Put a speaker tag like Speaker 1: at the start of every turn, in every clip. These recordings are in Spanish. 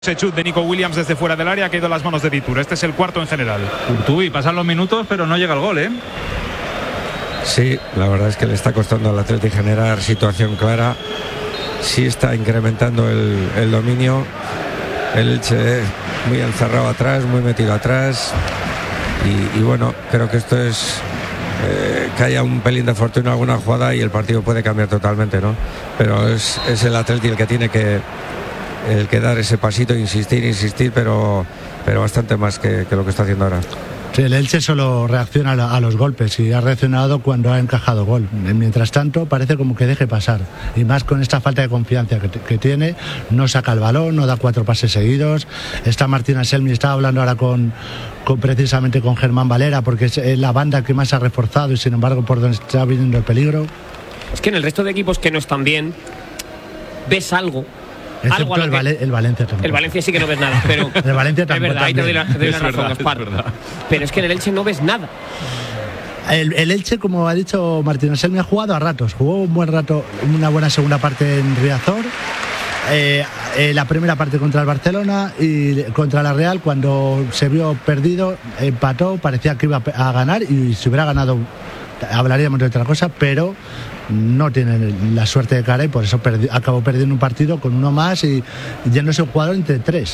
Speaker 1: Ese chut de Nico Williams desde fuera del área ha caído en las manos de Ditur. Este es el cuarto en general.
Speaker 2: Urtubi, pasan los minutos pero no llega el gol, ¿eh?
Speaker 3: Sí, la verdad es que le está costando al Athletic generar situación clara. Sí está incrementando el dominio. El Elche muy encerrado atrás, muy metido atrás. Y bueno, creo que esto es que haya un pelín de fortuna en alguna jugada y el partido puede cambiar totalmente, ¿no? Pero es el Athletic el que tiene que dar ese pasito, insistir, pero bastante más que lo que está haciendo ahora.
Speaker 4: Sí, el Elche solo reacciona a los golpes y ha reaccionado cuando ha encajado gol. Mientras tanto, parece como que deje pasar. Y más con esta falta de confianza que tiene, no saca el balón, no da 4 pases seguidos. Está Martín Anselmi, estaba hablando ahora precisamente con Germán Valera, porque es la banda que más ha reforzado y sin embargo por donde está viniendo el peligro.
Speaker 5: Es que en el resto de equipos que no están bien, ves algo.
Speaker 4: Excepto el Valencia también.
Speaker 5: El Valencia sí que no ves nada, pero
Speaker 4: el Valencia también.
Speaker 5: Es verdad, ahí te doy la razón, Gaspar. Pero es que en el Elche no ves nada.
Speaker 4: El Elche, como ha dicho Martín Anselmi, ha jugado a ratos. Jugó un buen rato, una buena segunda parte en Riazor. La primera parte contra el Barcelona y contra la Real, cuando se vio perdido, empató, parecía que iba a ganar y si hubiera ganado hablaríamos de otra cosa, pero no tienen la suerte de cara y por eso acabó perdiendo un partido con uno más y yéndose un jugador entre 3.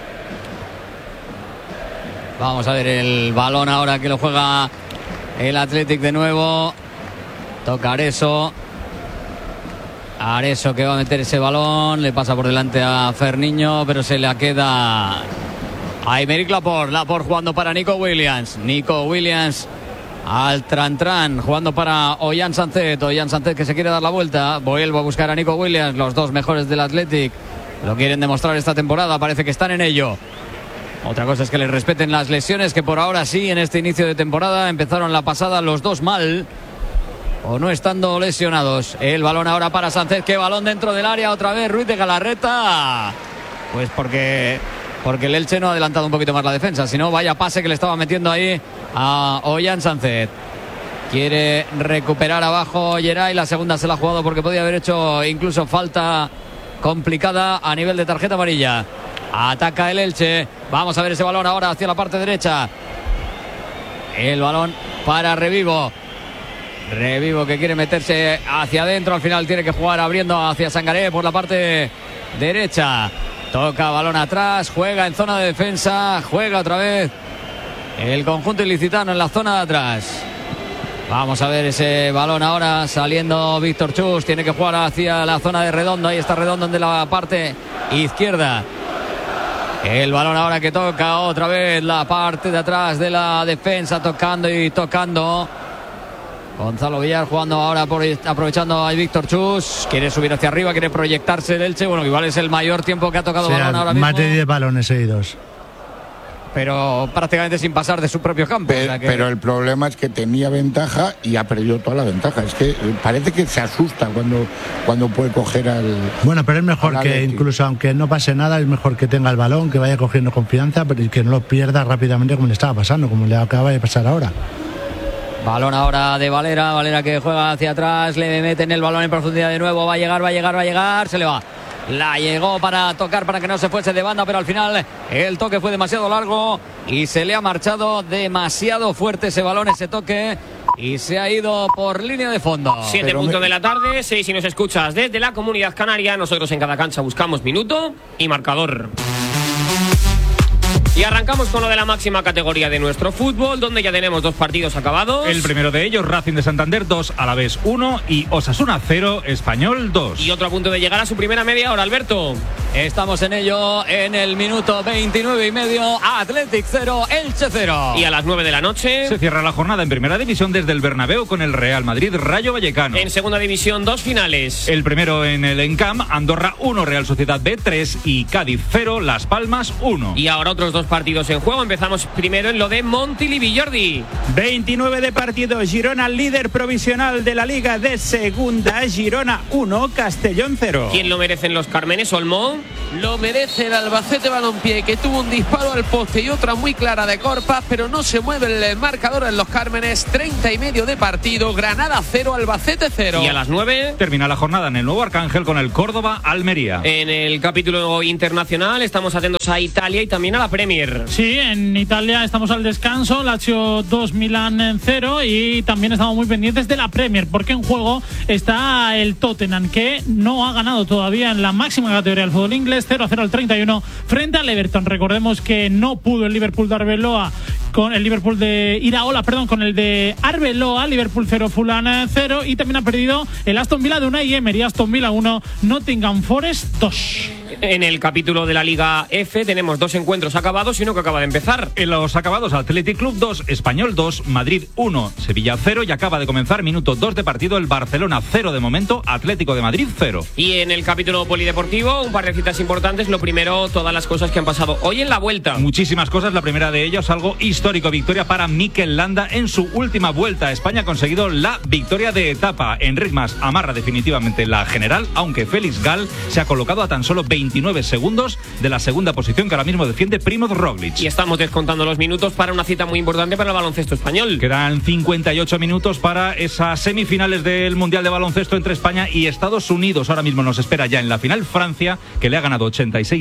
Speaker 6: Vamos a ver el balón ahora que lo juega el Athletic de nuevo. Toca Areso que va a meter ese balón, le pasa por delante a Ferniño, pero se le queda a Aymeric Laporte jugando para Nico Williams al Tran jugando para Ollán Sánchez que se quiere dar la vuelta, vuelve a buscar a Nico Williams. Los dos mejores del Athletic lo quieren demostrar esta temporada, parece que están en ello. Otra cosa es que les respeten las lesiones, que por ahora sí, en este inicio de temporada empezaron la pasada los dos mal o no estando lesionados. El balón ahora para Sánchez, que balón dentro del área otra vez, Ruiz de Galarreta, pues porque el Elche no ha adelantado un poquito más la defensa, si no vaya pase que le estaba metiendo ahí a Ollán Sánchez. Quiere recuperar abajo Geray, la segunda se la ha jugado porque podía haber hecho incluso falta complicada a nivel de tarjeta amarilla. Ataca el Elche, vamos a ver ese balón ahora hacia la parte derecha. El balón para Revivo que quiere meterse hacia adentro, al final tiene que jugar abriendo hacia Sangaré por la parte derecha. Toca balón atrás, juega en zona de defensa, juega otra vez el conjunto ilicitano en la zona de atrás. Vamos a ver ese balón ahora saliendo Víctor Chus, tiene que jugar hacia la zona de Redondo, ahí está Redondo de la parte izquierda. El balón ahora que toca otra vez la parte de atrás de la defensa, tocando. Gonzalo Villar jugando ahora aprovechando a Víctor Chus, quiere subir hacia arriba, quiere proyectarse el Elche, bueno, igual es el mayor tiempo que ha tocado balón ahora mismo.
Speaker 4: Más de 10 balones seguidos.
Speaker 6: Pero prácticamente sin pasar de su propio campo.
Speaker 7: Pero el problema es que tenía ventaja y ha perdido toda la ventaja. Es que parece que se asusta cuando puede coger al...
Speaker 4: Bueno, pero es mejor que incluso aunque no pase nada, es mejor que tenga el balón, que vaya cogiendo confianza, pero que no lo pierda rápidamente como le estaba pasando, como le acaba de pasar ahora.
Speaker 6: Balón ahora de Valera que juega hacia atrás, le meten el balón en profundidad de nuevo, va a llegar, se le va. La llegó para tocar para que no se fuese de banda, pero al final el toque fue demasiado largo y se le ha marchado demasiado fuerte ese balón, ese toque, y se ha ido por línea de fondo.
Speaker 5: 7:00 de la tarde, 6 si nos escuchas desde la Comunidad Canaria. Nosotros en cada cancha buscamos minuto y marcador. Y arrancamos con lo de la máxima categoría de nuestro fútbol, donde ya tenemos 2 partidos acabados.
Speaker 2: El primero de ellos, Racing de Santander 2, Alavés 1 y Osasuna 0, Español 2.
Speaker 5: Y otro a punto de llegar a su primera media hora, Alberto.
Speaker 6: Estamos en ello en el minuto 29:30, Athletic 0, Elche 0.
Speaker 5: Y a las 9 de la noche
Speaker 2: se cierra la jornada en primera división desde el Bernabéu con el Real Madrid Rayo Vallecano.
Speaker 5: En segunda división 2 finales.
Speaker 2: El primero en el Encamp, Andorra 1, Real Sociedad B 3 y Cádiz 0, Las Palmas 1.
Speaker 5: Y ahora otros 2 partidos en juego. Empezamos primero en lo de Montilivi, Jordi.
Speaker 8: 29 de partido, Girona líder provisional de la Liga de Segunda, Girona 1, Castellón 0.
Speaker 5: ¿Quién lo merecen los Cármenes, Olmo?
Speaker 9: Lo merece el Albacete Balompié, que tuvo un disparo al poste y otra muy clara de Corpas, pero no se mueve el marcador en Los Cármenes. 30 y medio de partido. Granada 0, Albacete 0.
Speaker 5: Y a las 9
Speaker 2: termina la jornada en el Nuevo Arcángel con el Córdoba-Almería.
Speaker 5: En el capítulo internacional estamos atentos a Italia y también a la Premier.
Speaker 10: Sí, en Italia estamos al descanso. Lazio 2, Milán 0. Y también estamos muy pendientes de la Premier, porque en juego está el Tottenham, que no ha ganado todavía en la máxima categoría del fútbol inglés. 0-0 al 31 frente al Everton. Recordemos que no pudo el Liverpool de Arbeloa con el Liverpool de Iraola, con el de Arbeloa. Liverpool 0, Fulham 0. Y también ha perdido el Aston Villa de Unai Emery. Aston Villa 1, Nottingham Forest 2.
Speaker 5: En el capítulo de la Liga F tenemos 2 encuentros acabados y uno que acaba de empezar.
Speaker 2: En los acabados, Athletic Club 2, Español 2, Madrid 1, Sevilla 0, y acaba de comenzar minuto 2 de partido, el Barcelona 0 de momento, Atlético de Madrid 0.
Speaker 5: Y en el capítulo polideportivo, un par de citas importantes. Lo primero, todas las cosas que han pasado hoy en la Vuelta.
Speaker 2: Muchísimas cosas, la primera de ellas, algo histórico, victoria para Mikel Landa en su última Vuelta. España ha conseguido la victoria de etapa. Enric Mas amarra definitivamente la general, aunque Félix Gal se ha colocado a tan solo 29 segundos de la segunda posición que ahora mismo defiende Primoz Roglic.
Speaker 5: Y estamos descontando los minutos para una cita muy importante para el baloncesto español.
Speaker 2: Quedan 58 minutos para esas semifinales del Mundial de Baloncesto entre España y Estados Unidos. Ahora mismo nos espera ya en la final Francia, que le ha ganado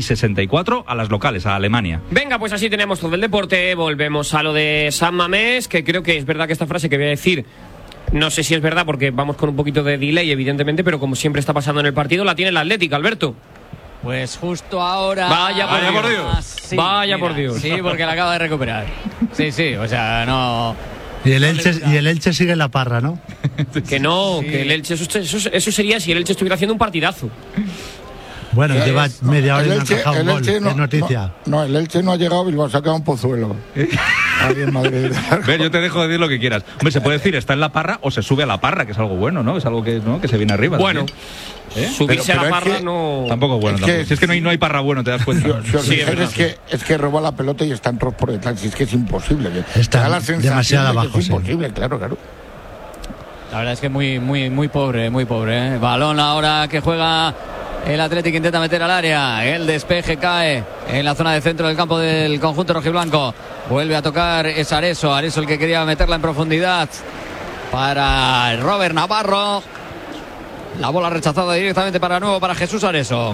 Speaker 2: 86-64 a las locales, a Alemania.
Speaker 5: Venga, pues así tenemos todo el deporte. Volvemos a lo de San Mamés, que creo que es verdad que esta frase que voy a decir, no sé si es verdad porque vamos con un poquito de delay, evidentemente, pero como siempre está pasando en el partido, la tiene el Atlético, Alberto.
Speaker 6: Pues justo ahora...
Speaker 5: Vaya por Dios.
Speaker 6: Sí,
Speaker 5: Vaya por Dios.
Speaker 6: Sí, porque la acaba de recuperar. Sí, o sea, no...
Speaker 4: Y el Elche sigue en la parra, ¿no?
Speaker 5: Que no, sí. Que el Elche... Eso sería si el Elche estuviera haciendo un partidazo.
Speaker 4: Bueno, lleva media hora y no ha encajado un gol, es noticia.
Speaker 7: No, el Elche no ha llegado, Bilbao se ha quedado un pozuelo. Ahí en Madrid.
Speaker 2: Ver, yo te dejo decir lo que quieras. Hombre, se puede decir está en la parra o se sube a la parra, que es algo bueno, ¿no? Es algo que, ¿no? Que se viene arriba.
Speaker 5: Bueno, subirse a la parra no...
Speaker 2: Tampoco es bueno. Si es que no hay parra bueno, te das cuenta.
Speaker 7: Sí, es que roba la pelota y está en Ross por detrás. Si es que es imposible.
Speaker 4: Está demasiado abajo.
Speaker 7: Es imposible, claro.
Speaker 6: La verdad es que muy pobre, muy pobre, ¿eh? Balón ahora que juega... El Atlético intenta meter al área. El despeje cae en la zona de centro del campo del conjunto rojiblanco. Vuelve a tocar es Areso. Areso el que quería meterla en profundidad para Robert Navarro. La bola rechazada directamente para nuevo para Jesús Areso.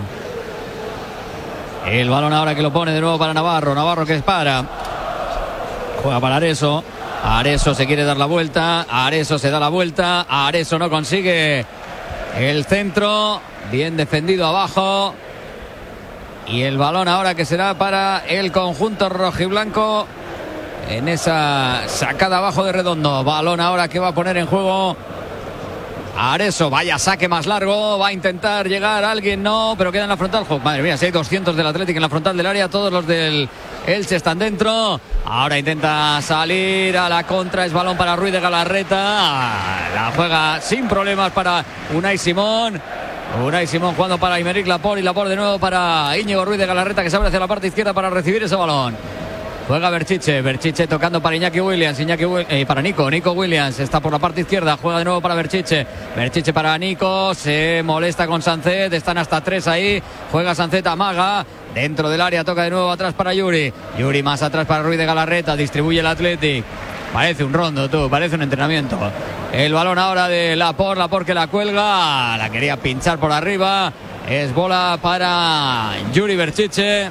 Speaker 6: El balón ahora que lo pone de nuevo para Navarro. Navarro que dispara. Juega para Areso. Areso se quiere dar la vuelta. Areso se da la vuelta. Areso no consigue el centro. Bien defendido abajo. Y el balón ahora que será para el conjunto rojiblanco en esa sacada abajo de Redondo. Balón ahora que va a poner en juego Areso. Vaya saque más largo. Va a intentar llegar alguien. No, pero queda en la frontal. Madre mía, si hay 200 del Atlético en la frontal del área. Todos los del Elche están dentro. Ahora intenta salir a la contra. Es balón para Ruiz de Galarreta. La juega sin problemas para Unai Simón. Unai Simón jugando para Aymeric Laporte. Y Laporte de nuevo para Íñigo Ruiz de Galarreta, que se abre hacia la parte izquierda para recibir ese balón. Juega Berchiche tocando para Iñaki Williams. Para Nico Williams está por la parte izquierda. Juega de nuevo para Berchiche para Nico. Se molesta con Sancet. Están hasta 3 ahí. Juega Sancet, amaga dentro del área. Toca de nuevo atrás para Yuri más atrás para Ruiz de Galarreta. Distribuye el Athletic. Parece un rondo, parece un entrenamiento. El balón ahora de Laporte que la cuelga. La quería pinchar por arriba. Es bola para Yuri Berchiche.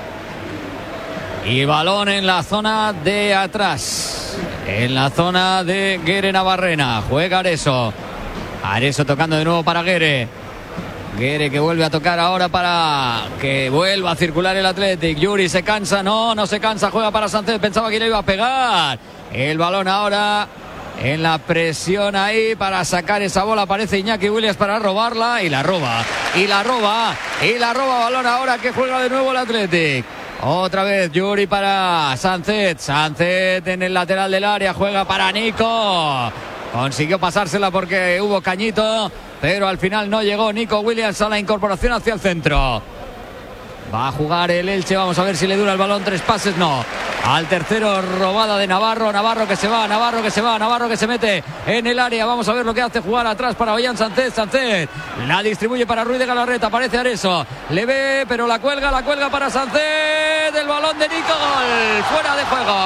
Speaker 6: Y balón en la zona de atrás. En la zona de Guere Navarrena. Juega Areso. Areso tocando de nuevo para Guere. Guere que vuelve a tocar ahora para que vuelva a circular el Athletic. Yuri se cansa. No se cansa. Juega para Sánchez. Pensaba que le iba a pegar. El balón ahora en la presión ahí para sacar esa bola. Aparece Iñaki Williams para robarla. Y la roba. Balón ahora que juega de nuevo el Athletic. Otra vez Yuri para Sancet en el lateral del área. Juega para Nico. Consiguió pasársela porque hubo cañito, pero al final no llegó Nico Williams a la incorporación hacia el centro. Va a jugar el Elche. Vamos a ver si le dura el balón. 3 pases, no. al tercero, robada de Navarro. Navarro que se va, Navarro que se va, Navarro que se mete en el área. Vamos a ver lo que hace, jugar atrás para Ollán Sánchez. Sánchez la distribuye para Ruiz de Galarreta. Aparece Areso, le ve, pero la cuelga para Sánchez. El balón de Nico, gol. Fuera de juego.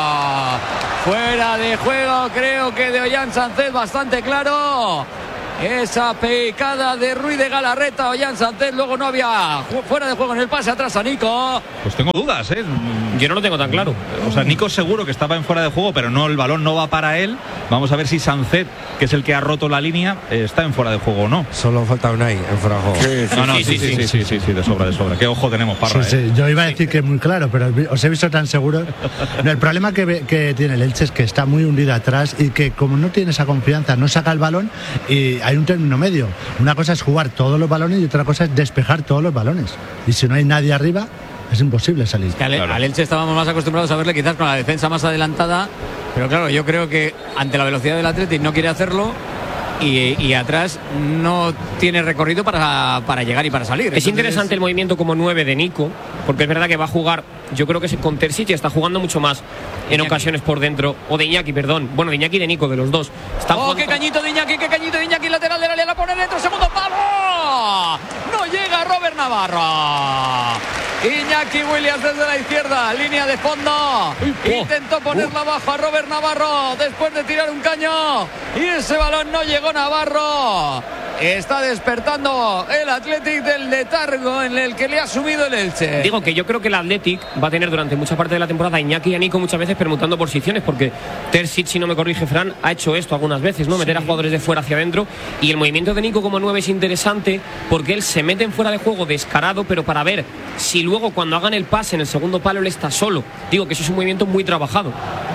Speaker 6: Fuera de juego, creo que de Ollán Sánchez, bastante claro. Esa picada de Ruiz de Galarreta, Ollán Sánchez, luego no había fuera de juego en el pase atrás a Nico.
Speaker 2: Pues tengo dudas, ¿eh?
Speaker 5: Yo no lo tengo tan claro.
Speaker 2: O sea, Nico seguro que estaba en fuera de juego, pero no, el balón no va para él. Vamos a ver si Sánchez, que es el que ha roto la línea, está en fuera de juego o no.
Speaker 3: Solo falta Unai en fuera de juego.
Speaker 2: Sí, de sobra. Qué ojo tenemos, Parra.
Speaker 4: Sí. Yo iba a decir que muy claro, pero os he visto tan seguro. No, el problema que tiene el Elche es que está muy hundido atrás y que como no tiene esa confianza, no saca el balón y hay un término medio. Una cosa es jugar todos los balones y otra cosa es despejar todos los balones. Y si no hay nadie arriba, es imposible salir.
Speaker 6: Al Elche estábamos más acostumbrados a verle quizás con la defensa más adelantada, pero claro, yo creo que ante la velocidad del Athletic no quiere hacerlo. Y atrás no tiene recorrido para llegar y para salir.
Speaker 5: Es interesante el movimiento como 9 de Nico, porque es verdad que va a jugar, yo creo que es con Terzic, está jugando mucho más en ocasiones por dentro, o de Iñaki, perdón. Bueno, de Iñaki y de Nico, de los dos.
Speaker 6: Qué cañito de Iñaki, lateral del área, la pone dentro, segundo palo. No llega Robert Navarro. Iñaki Williams desde la izquierda, línea de fondo. Intentó ponerla abajo a Robert Navarro después de tirar un caño. Y ese balón no llegó Navarro. Está despertando el Athletic del letargo en el que le ha sumido el Elche.
Speaker 5: Digo que yo creo que el Athletic va a tener durante mucha parte de la temporada a Iñaki y a Nico muchas veces permutando posiciones, porque Terzic, si no me corrige Fran, ha hecho esto algunas veces, ¿no? Meter a jugadores de fuera hacia adentro. Y el movimiento de Nico como 9 es interesante porque él se mete en fuera de juego descarado, pero para ver si luego cuando hagan el pase en el segundo palo él está solo. Digo que eso es un movimiento muy trabajado.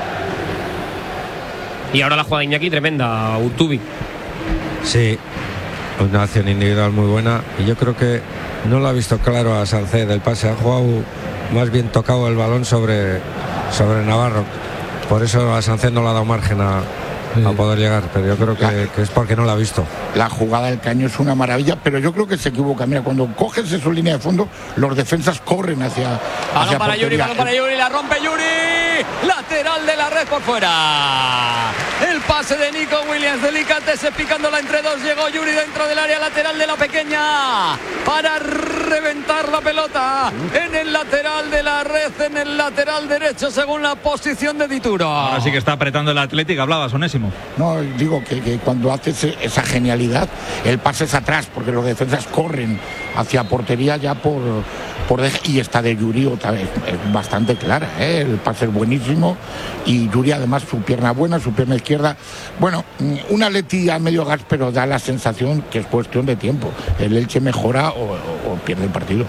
Speaker 5: Y ahora la jugada de Iñaki tremenda, Urtubi.
Speaker 3: Sí, una acción individual muy buena y yo creo que no lo ha visto claro a Sánchez del pase, ha jugado más bien tocado el balón sobre Navarro, por eso a Sánchez no le ha dado margen a poder llegar, pero yo creo que es porque no lo ha visto.
Speaker 7: La jugada del caño es una maravilla, pero yo creo que se equivoca. Mira, cuando coges su línea de fondo, los defensas corren hacia
Speaker 6: balón para Yuri, la rompe Yuri, lateral de la red por fuera. El pase de Nico Williams, Delicatese picándola entre dos, llegó Yuri dentro del área lateral de la pequeña para reventar la pelota en el lateral de la red, en el lateral derecho según la posición de Dituro.
Speaker 2: Ahora sí que está apretando el Athletic, hablabas, Onésimo.
Speaker 7: No, digo que cuando haces esa genialidad, el pase es atrás, porque los defensas corren hacia portería ya y esta de Yuri otra vez es bastante clara, ¿eh? El pase es buenísimo y Yuri además su pierna buena, su pierna izquierda. Bueno, una Atleti a medio gas, pero da la sensación que es cuestión de tiempo. El Elche mejora o pierde el partido.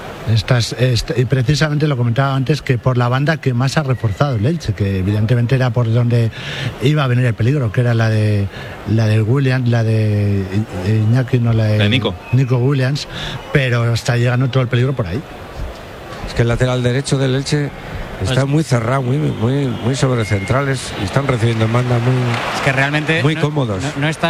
Speaker 4: Y precisamente lo comentaba antes, que por la banda que más ha reforzado el Elche, que evidentemente era por donde iba a venir el peligro, que era la de Williams, la de Iñaki, no la de Nico Williams, pero está llegando todo el peligro por ahí.
Speaker 3: Es que el lateral derecho del Elche está muy cerrado, muy sobre centrales, y están recibiendo en banda
Speaker 6: es que realmente
Speaker 3: muy cómodos.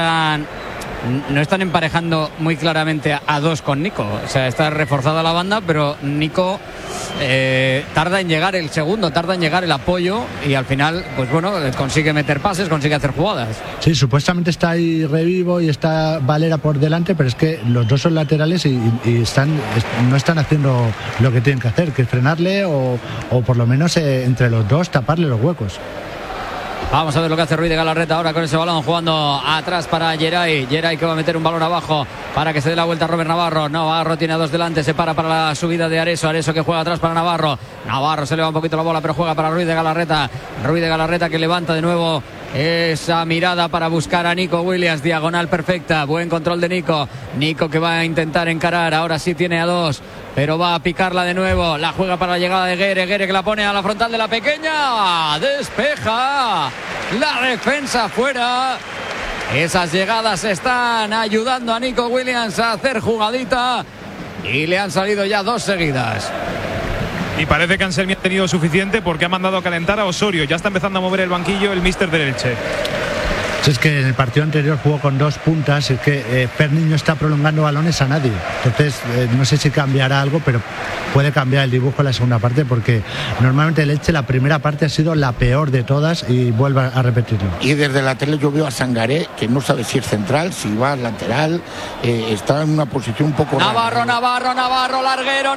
Speaker 6: No están emparejando muy claramente a dos con Nico. O sea, está reforzada la banda, pero Nico tarda en llegar el segundo, tarda en llegar el apoyo y al final, pues bueno, consigue meter pases, consigue hacer jugadas.
Speaker 4: Sí, supuestamente está ahí Revivo y está Valera por delante, pero es que los dos son laterales y no están haciendo lo que tienen que hacer, que es frenarle o por lo menos entre los dos taparle los huecos.
Speaker 6: Vamos a ver lo que hace Ruiz de Galarreta ahora con ese balón, jugando atrás para Geray que va a meter un balón abajo para que se dé la vuelta a Robert Navarro. Navarro tiene a dos delante, se para la subida de Areso que juega atrás para Navarro se le va un poquito la bola, pero juega para Ruiz de Galarreta que levanta de nuevo esa mirada para buscar a Nico Williams, diagonal perfecta, buen control de Nico que va a intentar encarar, ahora sí tiene a dos, pero va a picarla de nuevo, la juega para la llegada de Guere que la pone a la frontal de la pequeña, despeja la defensa fuera. Esas llegadas están ayudando a Nico Williams a hacer jugadita y le han salido ya dos seguidas.
Speaker 1: Y parece que Anselmi ha tenido suficiente porque ha mandado a calentar a Osorio. Ya está empezando a mover el banquillo el míster del Elche.
Speaker 4: Si es que en el partido anterior jugó con 2 puntas, es que Ferniño está prolongando balones a nadie. Entonces, no sé si cambiará algo, pero puede cambiar el dibujo en la segunda parte, porque normalmente el Elche la primera parte ha sido la peor de todas y vuelve a repetirlo.
Speaker 7: Y desde la tele yo veo a Sangaré, que no sabe si es central, si va lateral, está en una posición un poco
Speaker 6: Navarro,
Speaker 7: rara.
Speaker 6: Navarro, larguero.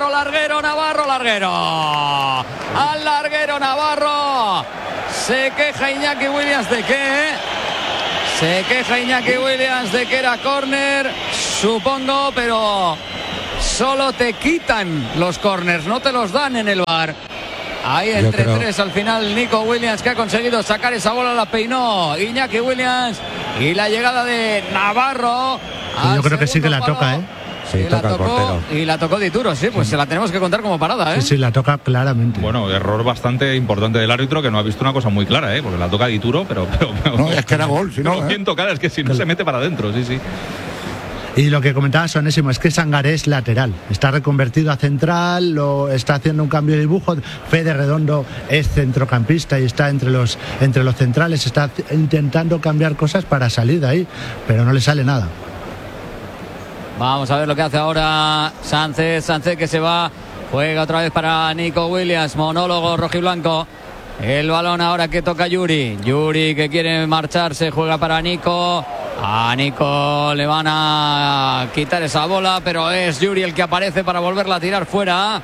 Speaker 6: Al larguero Navarro. Se queja Iñaki Williams de qué. Se queja Iñaki Williams de que era córner, supongo, pero solo te quitan los córners, no te los dan en el VAR. Ahí entre 3 al final Nico Williams, que ha conseguido sacar esa bola, la peinó Iñaki Williams, y la llegada de Navarro.
Speaker 4: Yo creo que sí que la toca,
Speaker 3: Sí, toca el portero.
Speaker 6: Y la tocó Dituro, sí, pues se la tenemos que contar como parada,
Speaker 4: Sí, la toca claramente.
Speaker 2: Bueno, error bastante importante del árbitro, que no ha visto una cosa muy clara, porque la toca Dituro, pero
Speaker 7: no, es que era gol, si no,
Speaker 2: bien tocada, es que si no se mete para adentro, sí.
Speaker 4: Y lo que comentaba Sonésimo es que Sangaré es lateral, está reconvertido a central, está haciendo un cambio de dibujo. Fede Redondo es centrocampista y está entre los centrales, está intentando cambiar cosas para salir de ahí, pero no le sale nada.
Speaker 6: Vamos a ver lo que hace ahora Sánchez que se va, juega otra vez para Nico Williams, monólogo rojiblanco. El balón ahora que toca Yuri que quiere marcharse, juega para Nico. A Nico le van a quitar esa bola, pero es Yuri el que aparece para volverla a tirar fuera.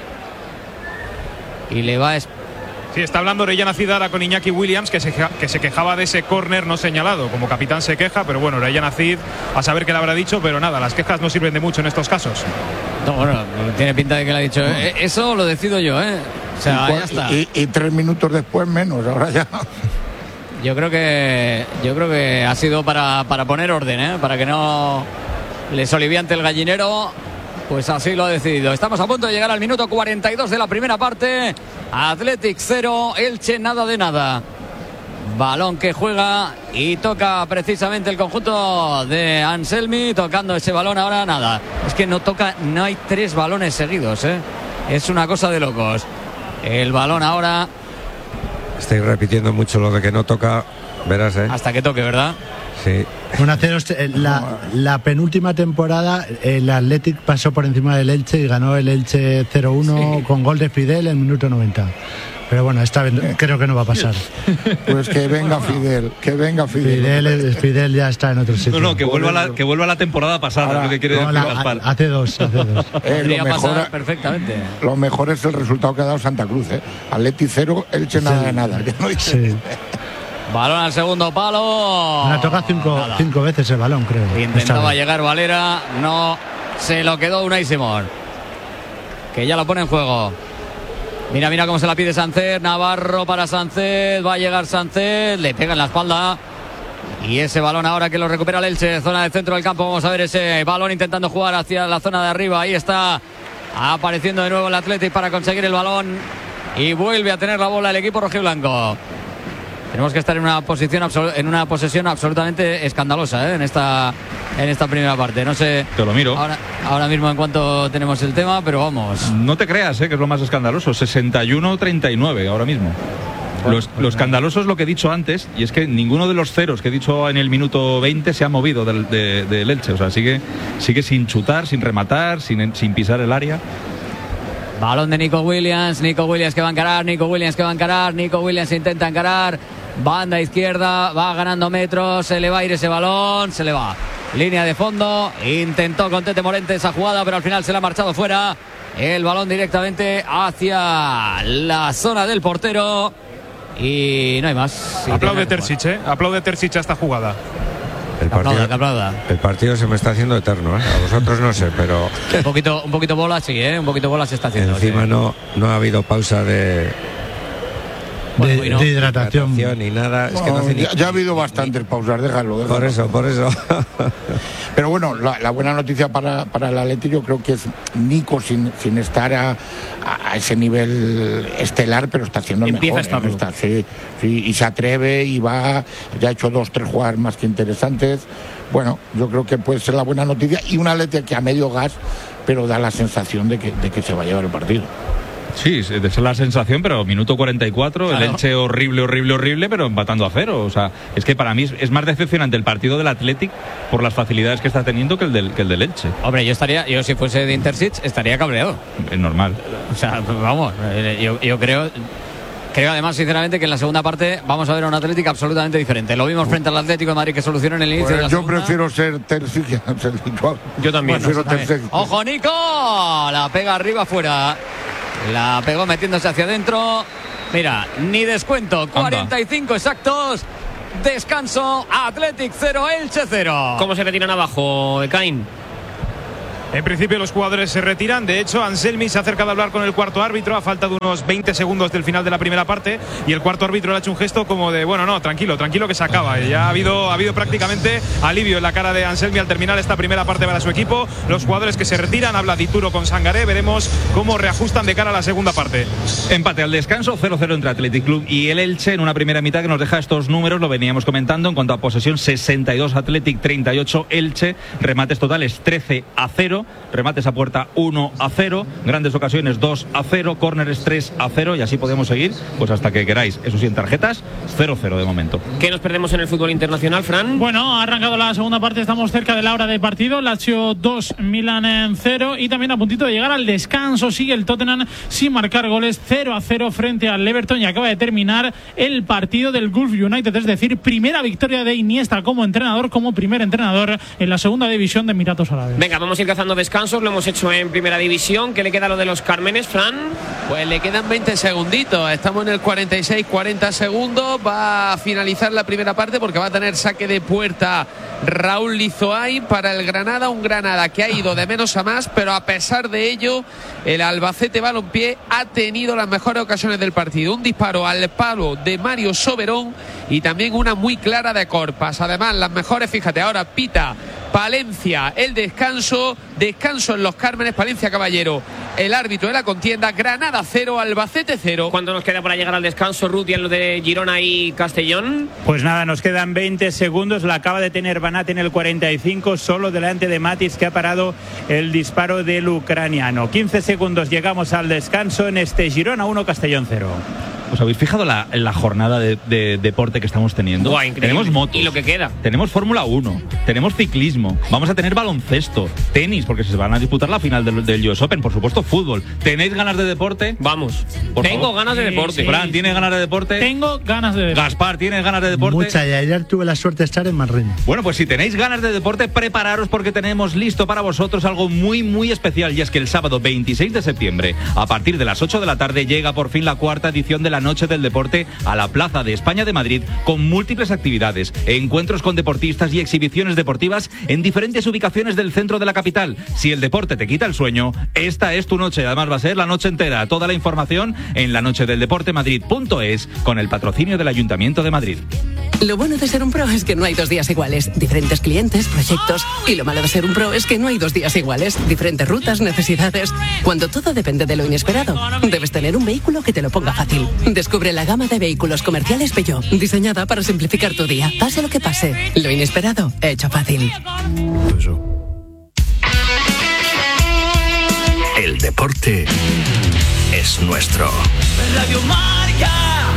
Speaker 6: Y le va a...
Speaker 1: Sí, está hablando Orellana Cid ahora con Iñaki Williams, que se quejaba de ese córner no señalado. Como capitán se queja, pero bueno, Orellana Cid a saber qué le habrá dicho, pero nada, las quejas no sirven de mucho en estos casos.
Speaker 6: No, bueno, tiene pinta de que le ha dicho, eso lo decido yo, O sea, ya está.
Speaker 7: Y 3 minutos después menos, ahora ya.
Speaker 6: Yo creo que ha sido para poner orden, para que no les oliviante el gallinero. Pues así lo ha decidido. Estamos a punto de llegar al minuto 42 de la primera parte. Athletic 0, Elche nada de nada. Balón que juega y toca precisamente el conjunto de Anselmi, tocando ese balón ahora nada. Es que no hay 3 balones seguidos, Es una cosa de locos. El balón ahora...
Speaker 3: Estáis repitiendo mucho lo de que no toca, verás,
Speaker 6: Hasta que toque, ¿verdad?
Speaker 3: Sí.
Speaker 4: Bueno, la penúltima temporada el Athletic pasó por encima del Elche y ganó el Elche 0-1 con gol de Fidel en el minuto 90. Pero bueno, esta vez creo que no va a pasar.
Speaker 7: Pues que venga Fidel,
Speaker 4: Fidel ya está en otro sitio.
Speaker 2: No, que vuelva la temporada pasada,
Speaker 4: ahora,
Speaker 2: lo que quiere decir Gaspar.
Speaker 4: Hace dos.
Speaker 6: Podría pasar perfectamente.
Speaker 7: Lo mejor es el resultado que ha dado Santa Cruz, Atleti 0, Elche nada de nada. Que no dice.
Speaker 6: Sí. Balón al segundo palo.
Speaker 4: La toca cinco veces el balón, creo.
Speaker 6: Intentaba llegar Valera, no se lo quedó Unai Simón, que ya lo pone en juego. Mira cómo se la pide Sánchez. Navarro para Sánchez, va a llegar Sánchez, le pega en la espalda. Y ese balón ahora que lo recupera el Elche, zona del centro del campo. Vamos a ver ese balón intentando jugar hacia la zona de arriba. Ahí está apareciendo de nuevo el Athletic para conseguir el balón. Y vuelve a tener la bola el equipo rojiblanco. Tenemos que estar en una posesión absolutamente escandalosa, en esta primera parte. No sé.
Speaker 2: Te lo miro.
Speaker 6: Ahora mismo en cuanto tenemos el tema, pero vamos.
Speaker 2: No te creas, que es lo más escandaloso. 61-39 ahora mismo. Lo escandaloso es lo que he dicho antes, y es que ninguno de los ceros que he dicho en el minuto 20 se ha movido del Elche. O sea, sigue sin chutar, sin rematar, sin pisar el área.
Speaker 6: Balón de Nico Williams que va a encarar, Nico Williams intenta encarar, banda izquierda, va ganando metros, se le va a ir ese balón, se le va. Línea de fondo, intentó con Tete Morente esa jugada, pero al final se le ha marchado fuera. El balón directamente hacia la zona del portero y no hay más.
Speaker 1: Aplaude Terzic, aplaude Terzic a esta jugada.
Speaker 3: El partido se me está haciendo eterno, A vosotros no sé, pero...
Speaker 6: Un poquito bola, sí, un poquito bola se está haciendo.
Speaker 3: Encima no ha habido pausa de hidratación ni nada. Es que no hace
Speaker 7: ya ha habido bastantes pausas, déjalo.
Speaker 3: Por eso.
Speaker 7: Pero bueno, la buena noticia para el Atleti, yo creo que es Nico sin estar a ese nivel estelar, pero está haciendo el mejor. Sí, y se atreve y va, ya ha hecho 2-3 jugadas más que interesantes. Bueno, yo creo que puede ser la buena noticia y un Atleti que a medio gas, pero da la sensación de que se va a llevar el partido.
Speaker 2: Sí, es la sensación, pero minuto 44, claro. El Elche horrible, pero empatando a 0. O sea, es que para mí es más decepcionante el partido del Athletic por las facilidades que está teniendo que el del Elche.
Speaker 6: Hombre, yo si fuese de Intercity estaría cabreado.
Speaker 2: Es normal.
Speaker 6: O sea, vamos, yo creo además, sinceramente, que en la segunda parte vamos a ver a un Atlético absolutamente diferente. Lo vimos frente al Atlético de Madrid, que solucionó en el inicio de la segunda.
Speaker 7: Yo prefiero ser tercio.
Speaker 5: Yo también.
Speaker 6: ¡Ojo, Nico! La pega arriba, fuera. La pegó metiéndose hacia adentro. Mira, ni descuento. 45 exactos. Descanso. Athletic 0, Elche 0.
Speaker 5: ¿Cómo se retiran abajo, Ekain?
Speaker 1: En principio los jugadores se retiran. De hecho, Anselmi se ha acercado a hablar con el cuarto árbitro. Ha faltado unos 20 segundos del final de la primera parte y el cuarto árbitro le ha hecho un gesto como de bueno, no, tranquilo que se acaba. Ya ha habido prácticamente alivio en la cara de Anselmi al terminar esta primera parte para su equipo. Los jugadores que se retiran, habla Dituro con Sangaré. Veremos cómo reajustan de cara a la segunda parte.
Speaker 2: Empate al descanso, 0-0 entre Athletic Club y el Elche en una primera mitad que nos deja estos números, lo veníamos comentando. En cuanto a posesión, 62 Athletic, 38 Elche. Remates totales 13-0. Remates a puerta 1-0, grandes ocasiones 2-0, córneres 3-0 y así podemos seguir pues hasta que queráis. Eso sí, en tarjetas 0-0 de momento.
Speaker 5: ¿Qué nos perdemos en el fútbol internacional, Fran?
Speaker 10: Bueno, ha arrancado la segunda parte, estamos cerca de la hora de partido. Lazio 2, Milan 0 y también a puntito de llegar al descanso. Sigue el Tottenham sin marcar goles, 0-0 frente al Everton y acaba de terminar el partido del Gulf United, es decir, primera victoria de Iniesta como primer entrenador en la segunda división de Emiratos Árabes.
Speaker 5: Venga, vamos a ir cazando descansos, lo hemos hecho en primera división. ¿Qué le queda a lo de los Cármenes, Fran?
Speaker 9: Pues le quedan 20 segunditos, estamos en el 46-40 segundos, va a finalizar la primera parte porque va a tener saque de puerta Raúl Lizoay para el Granada, un Granada que ha ido de menos a más, pero a pesar de ello el Albacete Balompié ha tenido las mejores ocasiones del partido, un disparo al palo de Mario Soberón y también una muy clara de Corpas. Además las mejores, fíjate, ahora pita Palencia el descanso en los Cármenes, Palencia Caballero el árbitro de la contienda. Granada 0, Albacete 0.
Speaker 5: ¿Cuánto nos queda para llegar al descanso, Ruth, y en lo de Girona y Castellón?
Speaker 8: Pues nada, nos quedan 20 segundos, la acaba de tener Banat en el 45, solo delante de Matis, que ha parado el disparo del ucraniano. 15 segundos, llegamos al descanso en este Girona 1, Castellón 0.
Speaker 2: ¿Os habéis fijado en la jornada de deporte que estamos teniendo?
Speaker 5: Buah,
Speaker 2: tenemos motos.
Speaker 5: Y lo que queda.
Speaker 2: Tenemos Fórmula 1, tenemos ciclismo, vamos a tener baloncesto, tenis, porque se van a disputar la final del US Open, por supuesto fútbol. ¿Tenéis ganas de deporte?
Speaker 5: Vamos. Tengo ganas de deporte.
Speaker 2: Fran, ¿tienes ganas de deporte?
Speaker 10: Tengo ganas de deporte.
Speaker 2: Gaspar, ¿tienes ganas de deporte?
Speaker 4: Mucha, y ayer tuve la suerte de estar en Madrid.
Speaker 2: Bueno, pues si tenéis ganas de deporte, prepararos porque tenemos listo para vosotros algo muy, muy especial. Y es que el sábado 26 de septiembre, a partir de las 8 de la tarde, llega por fin la cuarta edición de la Noche del Deporte a la Plaza de España de Madrid, con múltiples actividades, encuentros con deportistas y exhibiciones deportivas en diferentes ubicaciones del centro de la capital. Si el deporte te quita el sueño, esta es tu noche. Además va a ser la noche entera. Toda la información en lanochedeldeportemadrid.es con el patrocinio del Ayuntamiento de Madrid.
Speaker 11: Lo bueno de ser un pro es que no hay 2 días iguales. Diferentes clientes, proyectos. Y lo malo de ser un pro es que no hay 2 días iguales. Diferentes rutas, necesidades. Cuando todo depende de lo inesperado, debes tener un vehículo que te lo ponga fácil. Descubre la gama de vehículos comerciales Peugeot, diseñada para simplificar tu día. Pase lo que pase, lo inesperado, hecho fácil.
Speaker 12: El deporte es nuestro.
Speaker 13: Radio Marca.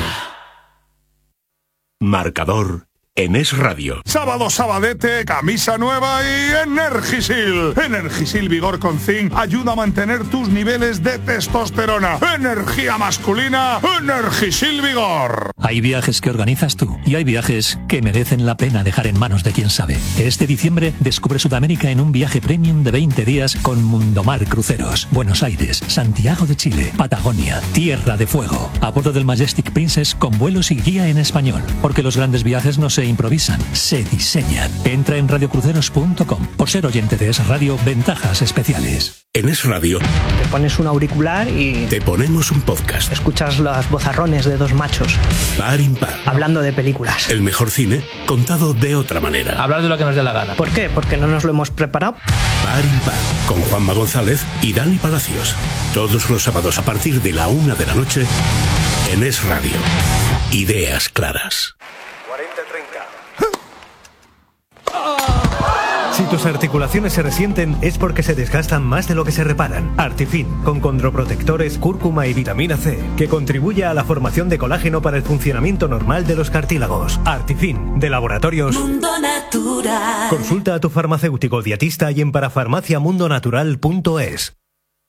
Speaker 12: Marcador en Es Radio.
Speaker 14: Sábado sabadete, camisa nueva y Energisil. Energisil Vigor con Zinc ayuda a mantener tus niveles de testosterona. Energía masculina, Energisil Vigor.
Speaker 15: Hay viajes que organizas tú y hay viajes que merecen la pena dejar en manos de quien sabe. Este diciembre descubre Sudamérica en un viaje premium de 20 días con Mundomar Cruceros. Buenos Aires, Santiago de Chile, Patagonia, Tierra de Fuego. A bordo del Majestic Princess con vuelos y guía en español. Porque los grandes viajes no se improvisan, se diseñan. Entra en radiocruceros.com. Por ser oyente de Es Radio, ventajas especiales.
Speaker 12: En Es Radio
Speaker 16: te pones un auricular y
Speaker 12: te ponemos un podcast.
Speaker 16: Escuchas los vozarrones de 2 machos
Speaker 12: par impar
Speaker 16: hablando de películas.
Speaker 12: El mejor cine contado de otra manera.
Speaker 16: Hablar de lo que nos dé la gana. ¿Por qué? Porque no nos lo hemos preparado.
Speaker 12: Par impar con Juanma González y Dani Palacios. Todos los sábados a partir de la 1 de la noche en Es Radio. Ideas claras.
Speaker 14: 40-30. Si
Speaker 17: tus articulaciones se resienten es porque se desgastan más de lo que se reparan. Artifin, con condroprotectores, cúrcuma y vitamina C, que contribuye a la formación de colágeno para el funcionamiento normal de los cartílagos. Artifin, de Laboratorios
Speaker 13: Mundo Natural.
Speaker 17: Consulta a tu farmacéutico dietista y en parafarmaciamundonatural.es.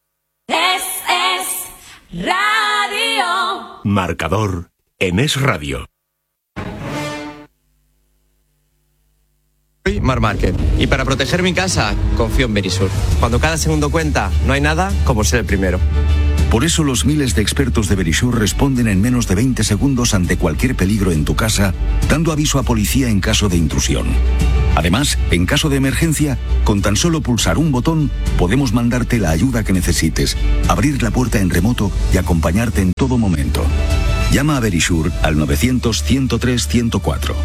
Speaker 13: Es Radio.
Speaker 12: Marcador en Es Radio.
Speaker 18: Soy Mar Márquez y para proteger mi casa confío en Verisur. Cuando cada segundo cuenta, no hay nada como ser el primero.
Speaker 19: Por eso los miles de expertos de Verisur responden en menos de 20 segundos ante cualquier peligro en tu casa, dando aviso a policía en caso de intrusión. Además, en caso de emergencia, con tan solo pulsar un botón, podemos mandarte la ayuda que necesites, abrir la puerta en remoto y acompañarte en todo momento. Llama a Verisur al 900-103-104.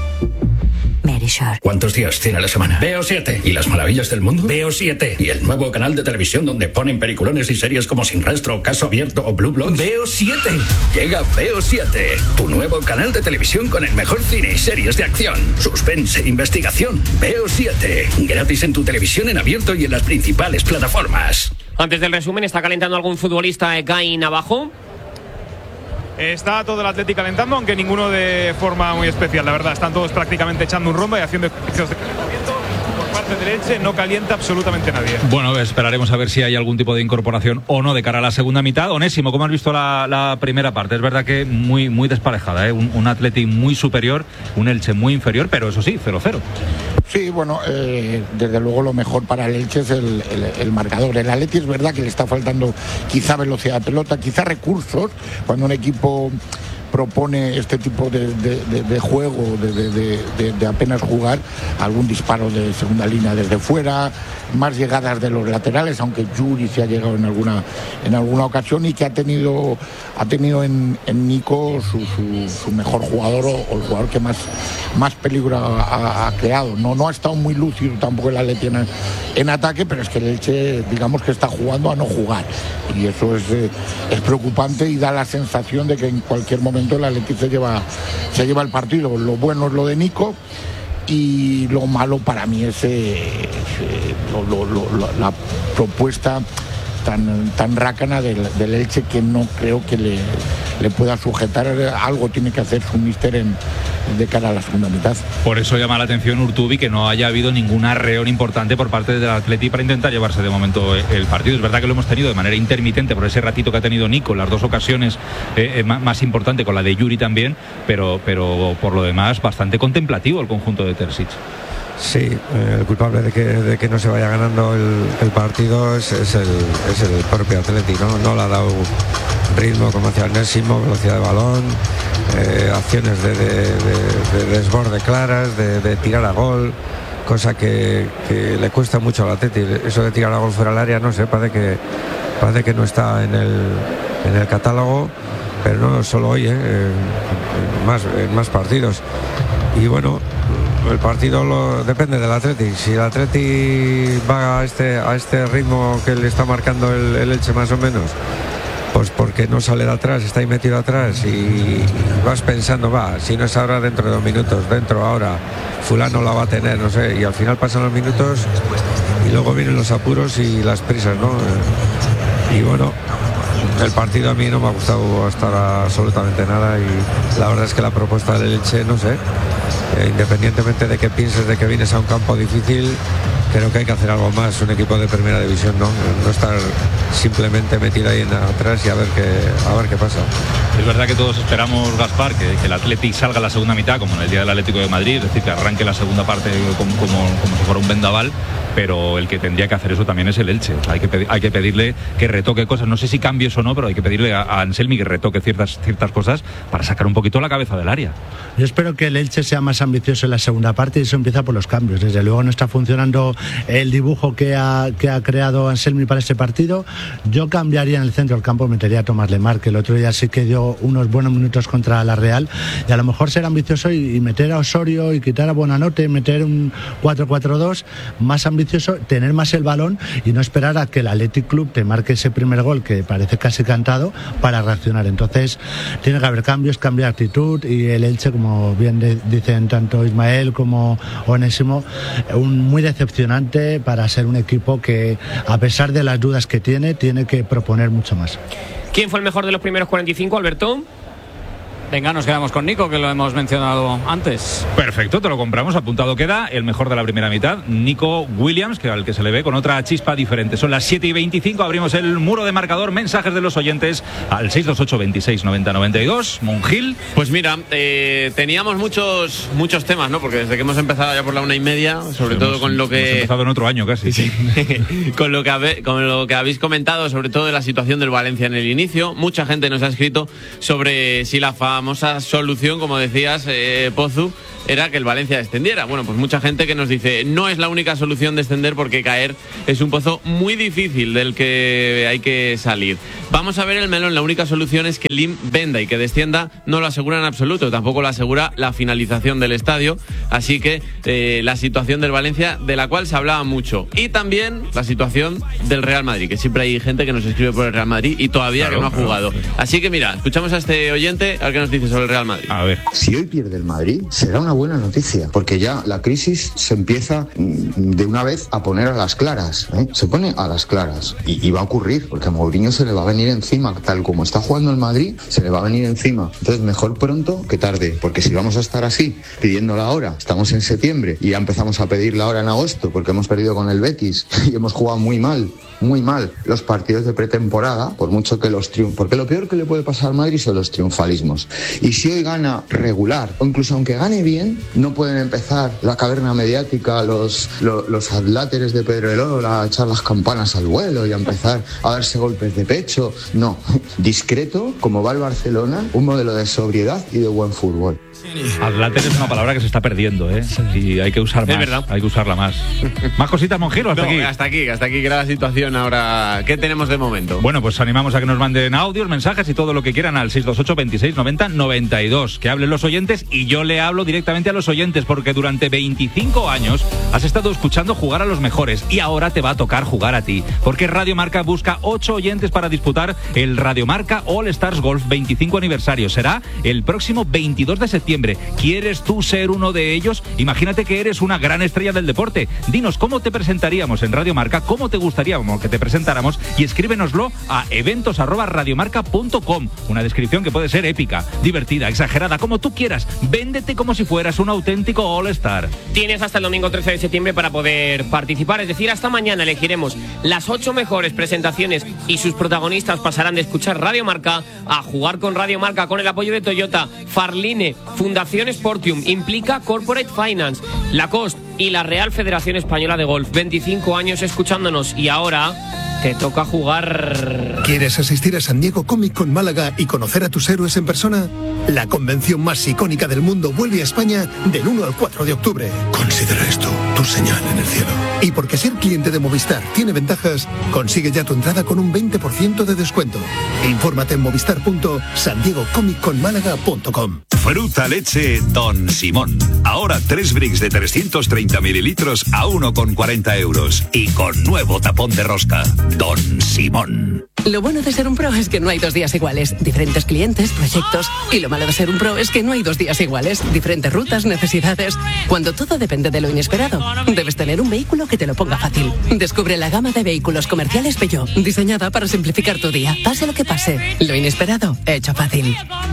Speaker 20: Verisur.
Speaker 21: ¿Cuántos días tiene la semana? Veo 7. ¿Y las maravillas del mundo? Veo 7. ¿Y el nuevo canal de televisión donde ponen peliculones y series como Sin Rastro, Caso Abierto o Blue Bloods? Veo 7. Llega Veo 7, tu nuevo canal de televisión con el mejor cine y series de acción, suspense, investigación. Veo 7. Gratis en tu televisión en abierto y en las principales plataformas.
Speaker 5: Antes del resumen, ¿está calentando algún futbolista Ekain abajo?
Speaker 1: Está todo el Atleti calentando, aunque ninguno de forma muy especial, la verdad. Están todos prácticamente echando un rumbo y haciendo ejercicios de calentamiento. Por parte del Elche no calienta absolutamente nadie.
Speaker 2: Bueno, esperaremos a ver si hay algún tipo de incorporación o no de cara a la segunda mitad. Onésimo, ¿cómo has visto la primera parte? Es verdad que muy desparejada, ¿eh? Un Atleti muy superior, un Elche muy inferior, pero eso sí, 0-0.
Speaker 7: Sí, bueno, desde luego lo mejor para el Elche es el marcador. El Atleti es verdad que le está faltando quizá velocidad de pelota, quizá recursos, cuando un equipo propone este tipo de juego, de apenas jugar, algún disparo de segunda línea desde fuera, más llegadas de los laterales, aunque Yuri se ha llegado en alguna ocasión, y que ha tenido en Nico su mejor jugador o el jugador que más peligro ha creado. No ha estado muy lúcido tampoco el Atleti en ataque, pero es que el Elche, digamos que está jugando a no jugar, y eso es preocupante y da la sensación de que en cualquier momento el Atleti se lleva el partido. Lo bueno es lo de Nico, y lo malo para mí es la propuesta tan rácana del Elche, que no creo que le pueda sujetar. Algo tiene que hacer su míster de cara a la segunda mitad.
Speaker 2: Por eso llama la atención Urtubi que no haya habido ningún arreón importante por parte del Atleti para intentar llevarse de momento el partido. Es verdad que lo hemos tenido de manera intermitente por ese ratito que ha tenido Nico, las dos ocasiones más importante, con la de Yuri también, pero por lo demás bastante contemplativo el conjunto de Terzic.
Speaker 3: Sí, el culpable de que no se vaya ganando el partido es el propio Atleti, ¿no? No le ha dado ritmo, como decía Onésimo, velocidad de balón, acciones de desborde claras, de tirar a gol, cosa que le cuesta mucho al Atleti. Eso de tirar a gol fuera del área, no sé, parece que no está en el catálogo, pero no solo hoy, en más partidos. Y bueno, el partido depende del Atleti. Si el Atleti va a este ritmo que le está marcando el Elche más o menos, pues porque no sale de atrás, está ahí metido atrás, y vas pensando, si no es ahora, dentro de 2 minutos, dentro ahora, fulano la va a tener, no sé, y al final pasan los minutos y luego vienen los apuros y las prisas, ¿no? Y bueno, el partido a mí no me ha gustado hasta ahora absolutamente nada, y la verdad es que la propuesta del Elche, no sé, independientemente de que pienses de que vienes a un campo difícil, creo que hay que hacer algo más, un equipo de primera división, no estar simplemente metido ahí atrás y a ver qué pasa.
Speaker 2: Es verdad que todos esperamos, Gaspar, que el Atleti salga a la segunda mitad, como en el día del Atlético de Madrid, es decir, que arranque la segunda parte como si fuera un vendaval, pero el que tendría que hacer eso también es el Elche. O sea, hay que pedirle que retoque cosas, no sé si cambies o no, pero hay que pedirle a Anselmi que retoque ciertas cosas para sacar un poquito la cabeza del área.
Speaker 4: Yo espero que el Elche sea más ambicioso en la segunda parte, y eso empieza por los cambios. Desde luego no está funcionando el dibujo que ha creado Anselmi para este partido. Yo cambiaría en el centro del campo, metería a Tomás Lemar, que el otro día sí que dio unos buenos minutos contra la Real, y a lo mejor ser ambicioso y meter a Osorio y quitar a Buonanotte, meter un 4-4-2 más ambicioso, tener más el balón y no esperar a que el Athletic Club te marque ese primer gol que parece casi cantado para reaccionar. Entonces tiene que haber cambios, cambiar actitud, y el Elche, como bien dicen tanto Ismael como Onésimo, muy decepcionante para ser un equipo que, a pesar de las dudas que tiene que proponer mucho más.
Speaker 5: ¿Quién fue el mejor de los primeros 45, Alberto?
Speaker 6: Venga, nos quedamos con Nico, que lo hemos mencionado antes.
Speaker 2: Perfecto, te lo compramos, apuntado queda. El mejor de la primera mitad, Nico Williams, que al que se le ve con otra chispa diferente. Son las 7:25, abrimos el muro de marcador, mensajes de los oyentes al 628 26 90 92. Monjil.
Speaker 9: Pues mira, teníamos muchos temas, ¿no? Porque desde que hemos empezado ya por la 1:30, sobre todo con lo que...
Speaker 2: Hemos empezado en otro año casi.
Speaker 9: Sí. con lo que habéis comentado, sobre todo de la situación del Valencia en el inicio. Mucha gente nos ha escrito sobre si la famosa solución, como decías, Pozu, era que el Valencia descendiera. Bueno, pues mucha gente que nos dice, no es la única solución descender, porque caer es un pozo muy difícil del que hay que salir. Vamos a ver el melón. La única solución es que Lim venda, y que descienda no lo asegura en absoluto, tampoco lo asegura la finalización del estadio. Así que la situación del Valencia, de la cual se hablaba mucho, y también la situación del Real Madrid, que siempre hay gente que nos escribe por el Real Madrid y todavía que no ha jugado. Así que mira, escuchamos a este oyente a ver qué nos dice sobre el Real Madrid.
Speaker 2: A ver.
Speaker 20: Si hoy pierde el Madrid, será una buena noticia, porque ya la crisis se empieza de una vez a poner a las claras, ¿eh? Se pone a las claras, y va a ocurrir, porque a Mourinho se le va a venir encima, tal como está jugando el Madrid, se le va a venir encima. Entonces mejor pronto que tarde, porque si vamos a estar así, pidiéndola ahora, estamos en septiembre y ya empezamos a pedirla ahora en agosto, porque hemos perdido con el Betis y hemos jugado muy mal los partidos de pretemporada, por mucho que los triunfos, porque lo peor que le puede pasar al Madrid son los triunfalismos. Y si hoy gana regular, o incluso aunque gane bien, no pueden empezar la caverna mediática, los adláteres de Pedrerol a echar las campanas al vuelo y a empezar a darse golpes de pecho. No, discreto, como va el Barcelona, un modelo de sobriedad y de buen fútbol.
Speaker 2: Adláter es una palabra que se está perdiendo, ¿eh? Y hay que usar más.
Speaker 9: Es verdad.
Speaker 2: Hay que usarla más. ¿Más cositas, Monjilo? Hasta aquí.
Speaker 9: Hasta aquí, que era la situación ahora. ¿Qué tenemos de momento?
Speaker 2: Bueno, pues animamos a que nos manden audios, mensajes y todo lo que quieran al 628 26 90 92. Que hablen los oyentes, y yo le hablo directamente a los oyentes, porque durante 25 años has estado escuchando jugar a los mejores, y ahora te va a tocar jugar a ti. Porque Radio Marca busca 8 oyentes para disputar el Radio Marca All Stars Golf 25 aniversario. Será el próximo 22 de septiembre. ¿Quieres tú ser uno de ellos? Imagínate que eres una gran estrella del deporte. Dinos cómo te presentaríamos en Radio Marca, cómo te gustaría que te presentáramos, y escríbenoslo a eventos@radiomarca.com. Una descripción que puede ser épica, divertida, exagerada, como tú quieras. Véndete como si fueras un auténtico All-Star.
Speaker 5: Tienes hasta el domingo 13 de septiembre para poder participar, es decir, hasta mañana elegiremos las 8 mejores presentaciones, y sus protagonistas pasarán de escuchar Radio Marca a jugar con Radio Marca, con el apoyo de Toyota, Farline, Fundación Sportium, Implica Corporate Finance, Lacoste y la Real Federación Española de Golf. 25 años escuchándonos, y ahora te toca jugar.
Speaker 22: ¿Quieres asistir a San Diego Comic Con Málaga y conocer a tus héroes en persona? La convención más icónica del mundo vuelve a España del 1 al 4 de octubre. Considera esto tu señal en el cielo. Y porque ser cliente de Movistar tiene ventajas, consigue ya tu entrada con un 20% de descuento. Infórmate en movistar.sandiegocomicconmálaga.com.
Speaker 23: Fruta leche Don Simón. Ahora 3 bricks de 330 mililitros a 1,40 euros. Y con nuevo tapón de rosca. Don Simón.
Speaker 11: Lo bueno de ser un pro es que no hay 2 días iguales. Diferentes clientes, proyectos. Y lo malo de ser un pro es que no hay 2 días iguales. Diferentes rutas, necesidades. Cuando todo depende de lo inesperado, debes tener un vehículo que te lo ponga fácil. Descubre la gama de vehículos comerciales Peugeot, diseñada para simplificar tu día. Pase lo que pase, lo inesperado, hecho fácil.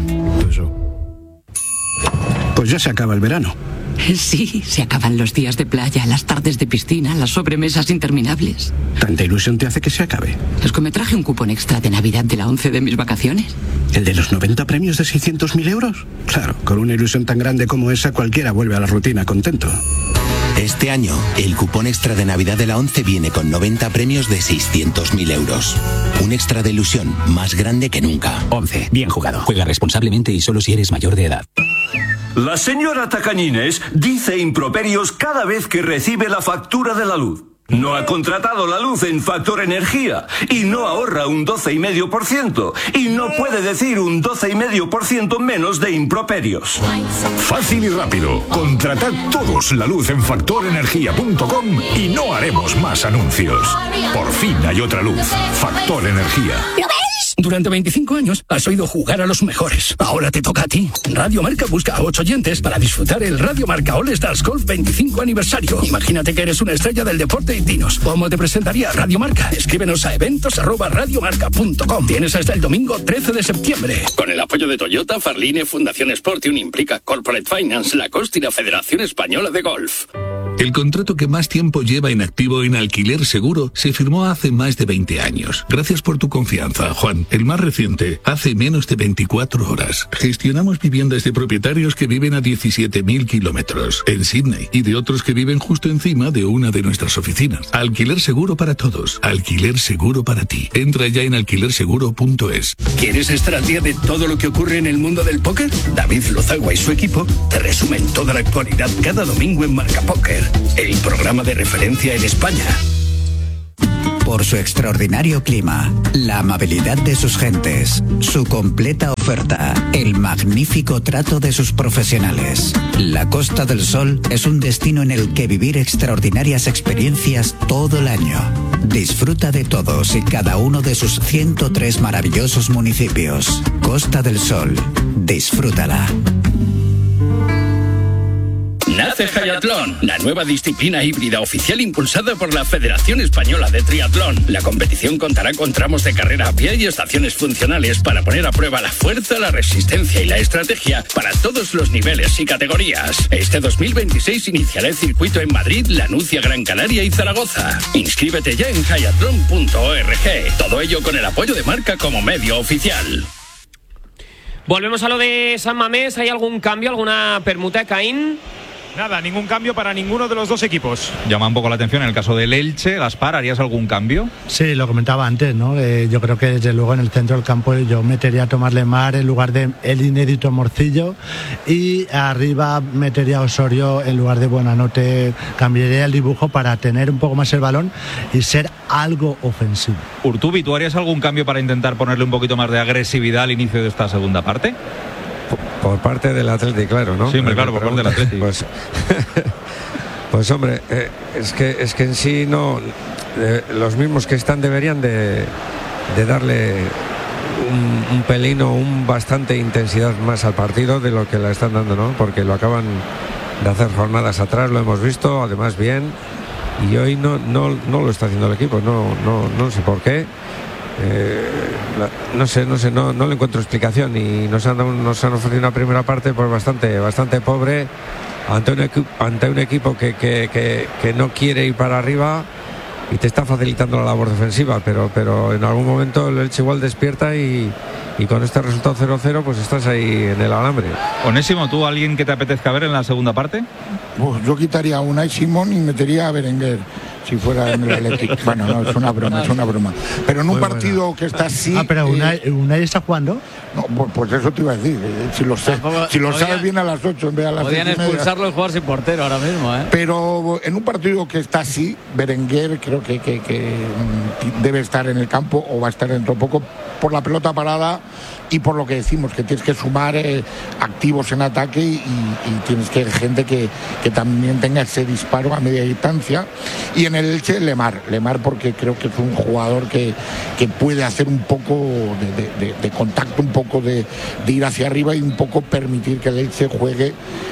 Speaker 24: Pues ya se acaba el verano.
Speaker 25: Sí, se acaban los días de playa, las tardes de piscina, las sobremesas interminables.
Speaker 24: ¿Tanta ilusión te hace que se acabe?
Speaker 25: Es que me traje un cupón extra de Navidad de la 11 de mis vacaciones.
Speaker 24: ¿El de los 90 premios de 600.000 euros? Claro, con una ilusión tan grande como esa, cualquiera vuelve a la rutina contento.
Speaker 26: Este año, el cupón extra de Navidad de la 11 viene con 90 premios de 600.000 euros. Un extra de ilusión más grande que nunca.
Speaker 27: 11. Bien jugado. Juega responsablemente y solo si eres mayor de edad.
Speaker 28: La señora Tacañines dice improperios cada vez que recibe la factura de la luz. No ha contratado la luz en Factor Energía y no ahorra un 12,5% y no puede decir un 12,5% menos de improperios.
Speaker 29: Fácil y rápido. Contratad todos la luz en factorenergia.com y no haremos más anuncios. Por fin hay otra luz. Factor Energía.
Speaker 30: ¿Lo veis?
Speaker 21: Durante 25 años has oído jugar a los mejores. Ahora te toca a ti. Radio Marca busca a 8 oyentes para disfrutar el Radio Marca All Stars Golf 25 aniversario. Imagínate que eres una estrella del deporte y dinos ¿cómo te presentaría Radio Marca? Escríbenos a eventos@radiomarca.com. Tienes hasta el domingo 13 de septiembre.
Speaker 28: Con el apoyo de Toyota, Farline, Fundación Sportium, Implica, Corporate Finance, Lacoste y la Federación Española de Golf.
Speaker 23: El contrato que más tiempo lleva en activo en Alquiler Seguro se firmó hace más de 20 años. Gracias por tu confianza, Juan. El más reciente, hace menos de 24 horas. Gestionamos viviendas de propietarios que viven a 17.000 kilómetros en Sydney y de otros que viven justo encima de una de nuestras oficinas. Alquiler Seguro para todos. Alquiler Seguro para ti. Entra ya en alquilerseguro.es.
Speaker 21: ¿Quieres estar al día de todo lo que ocurre en el mundo del póker? David Lozagua y su equipo te resumen toda la actualidad cada domingo en Marca Póker, el programa de referencia en España.
Speaker 8: Por su extraordinario clima, la amabilidad de sus gentes, su completa oferta, el magnífico trato de sus profesionales. La Costa del Sol es un destino en el que vivir extraordinarias experiencias todo el año. Disfruta de todos y cada uno de sus 103 maravillosos municipios. Costa del Sol, disfrútala.
Speaker 28: Nace Hayatlón, la nueva disciplina híbrida oficial impulsada por la Federación Española de Triatlón. La competición contará con tramos de carrera a pie y estaciones funcionales para poner a prueba la fuerza, la resistencia y la estrategia para todos los niveles y categorías. Este 2026 iniciará el circuito en Madrid, Lanucia, Gran Canaria y Zaragoza. Inscríbete ya en hayatlon.org. Todo ello con el apoyo de Marca como medio oficial.
Speaker 5: Volvemos a lo de San Mamés. ¿Hay algún cambio, alguna permuta, Caín?
Speaker 1: Nada, ningún cambio para ninguno de los dos equipos.
Speaker 2: Llama un poco la atención en el caso del Elche. Gaspar, ¿harías algún cambio?
Speaker 4: Sí, lo comentaba antes, ¿no? Yo creo que desde luego en el centro del campo yo metería a Tomás Lemar en lugar de el inédito Morcillo y arriba metería a Osorio en lugar de Buenanote. Cambiaría el dibujo para tener un poco más el balón y ser algo ofensivo.
Speaker 2: Urtubi, ¿tú harías algún cambio para intentar ponerle un poquito más de agresividad al inicio de esta segunda parte?
Speaker 3: Por parte del Atleti, claro, ¿no?
Speaker 2: Sí, claro, por parte del Atleti.
Speaker 3: Pues hombre, es que en sí no, los mismos que están deberían de darle un pelín o bastante intensidad más al partido de lo que la están dando, ¿no? Porque lo acaban de hacer jornadas atrás, lo hemos visto, además bien, y hoy no lo está haciendo el equipo, no sé por qué. No le encuentro explicación y nos han ofrecido una primera parte pues bastante pobre ante un equipo que no quiere ir para arriba y te está facilitando la labor defensiva, pero en algún momento el Elche igual despierta y con este resultado 0-0 pues estás ahí en el alambre.
Speaker 2: Onésimo, ¿tú alguien que te apetezca ver en la segunda parte?
Speaker 7: Pues yo quitaría a Unai Simón y metería a Berenguer si fuera en el Atlético. Bueno, no, es una broma. Pero en un partido que está así...
Speaker 4: pero Unai está jugando.
Speaker 7: No, pues eso te iba a decir. Si lo sabes bien a las 8 en vez de a las 6:30.
Speaker 6: Podían expulsarlo y jugar sin portero ahora mismo, ¿eh?
Speaker 7: Pero en un partido que está así, Berenguer creo que debe estar en el campo o va a estar dentro de poco por la pelota parada y por lo que decimos, que tienes que sumar activos en ataque y tienes que gente que también tenga ese disparo a media distancia. Y en el Elche, Lemar porque creo que es un jugador que puede hacer un poco de contacto, un poco de ir hacia arriba y un poco permitir que el Elche juegue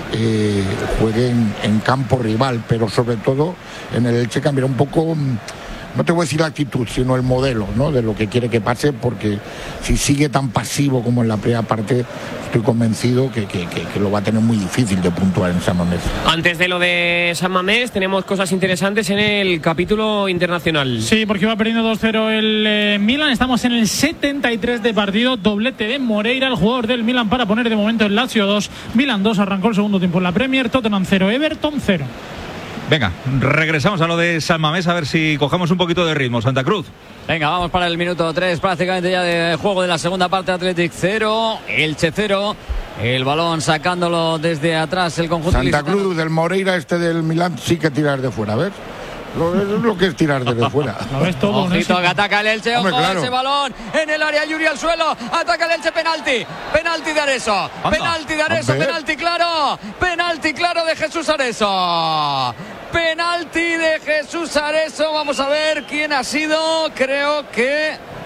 Speaker 7: en campo rival, pero sobre todo en el Elche cambiará un poco, no te voy a decir la actitud, sino el modelo, ¿no? De lo que quiere que pase, porque si sigue tan pasivo como en la primera parte, estoy convencido que lo va a tener muy difícil de puntuar en San Mamés.
Speaker 5: Antes de lo de San Mamés, tenemos cosas interesantes en el capítulo internacional.
Speaker 10: Sí, porque va perdiendo 2-0 el Milan. Estamos en el 73 de partido. Doblete de Moreira, el jugador del Milan, para poner de momento el Lazio 2. Milan 2, arrancó el segundo tiempo en la Premier. Tottenham 0, Everton 0.
Speaker 2: Venga, regresamos a lo de San Mamés a ver si cogemos un poquito de ritmo. Santa Cruz.
Speaker 6: Venga, vamos para el minuto 3 prácticamente ya de juego de la segunda parte. Athletic 0, Elche 0. El balón sacándolo desde atrás el conjunto
Speaker 7: Santa Cruz del Moreira, del Milán, sí que tirar de fuera, ¿ves? Lo que es tirar desde fuera.
Speaker 6: Ojito que ataca el Elche. Ojo,
Speaker 7: claro.
Speaker 6: Ese balón en el área, Yuri al suelo. Ataca el Elche, penalti de Areso. Penalti claro de Jesús Areso. Penalti de Jesús Areso. Vamos a ver quién ha sido. Creo que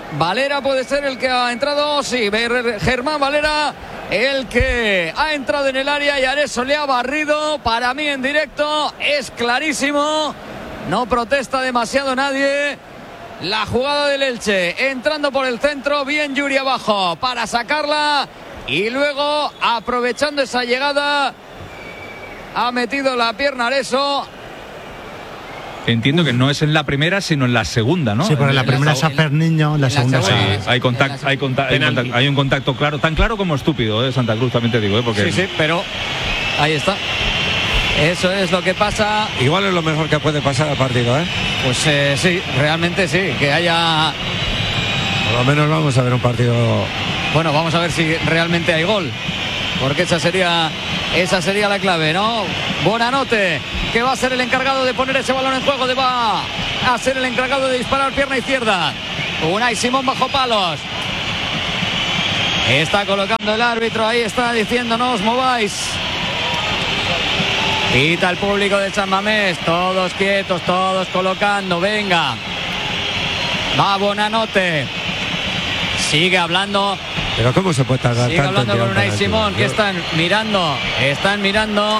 Speaker 6: Valera puede ser el que ha entrado. Sí, Germán Valera, el que ha entrado en el área y Areso le ha barrido. Para mí en directo es clarísimo. No protesta demasiado nadie. La jugada del Elche, entrando por el centro, bien Yuri abajo para sacarla. Y luego, aprovechando esa llegada, ha metido la pierna Areso.
Speaker 2: Entiendo que no es en la primera, sino en la segunda, ¿no?
Speaker 4: Sí, porque en la primera es a Ferniño, en la segunda
Speaker 2: sí, hay un contacto claro, tan claro como estúpido, Santa Cruz, también te digo, porque...
Speaker 6: Sí, pero ahí está. Eso es lo que pasa.
Speaker 3: Igual es lo mejor que puede pasar al partido,
Speaker 6: Pues sí, realmente sí, que haya...
Speaker 3: Por lo menos vamos a ver un partido...
Speaker 6: Bueno, vamos a ver si realmente hay gol, porque esa sería la clave, ¿no? Buonanotte, que va a ser el encargado de poner ese balón en juego, va a ser el encargado de disparar pierna izquierda. Unai Simón bajo palos. Está colocando el árbitro, ahí está diciendo no os mováis. Pita el público de San Mamés, todos quietos, todos colocando, venga. Va Buonanotte. Sigue hablando.
Speaker 3: Pero ¿cómo se puede tardar
Speaker 6: Sigue
Speaker 3: tanto
Speaker 6: hablando con Unai Simón, que están mirando. ¿Qué está mirando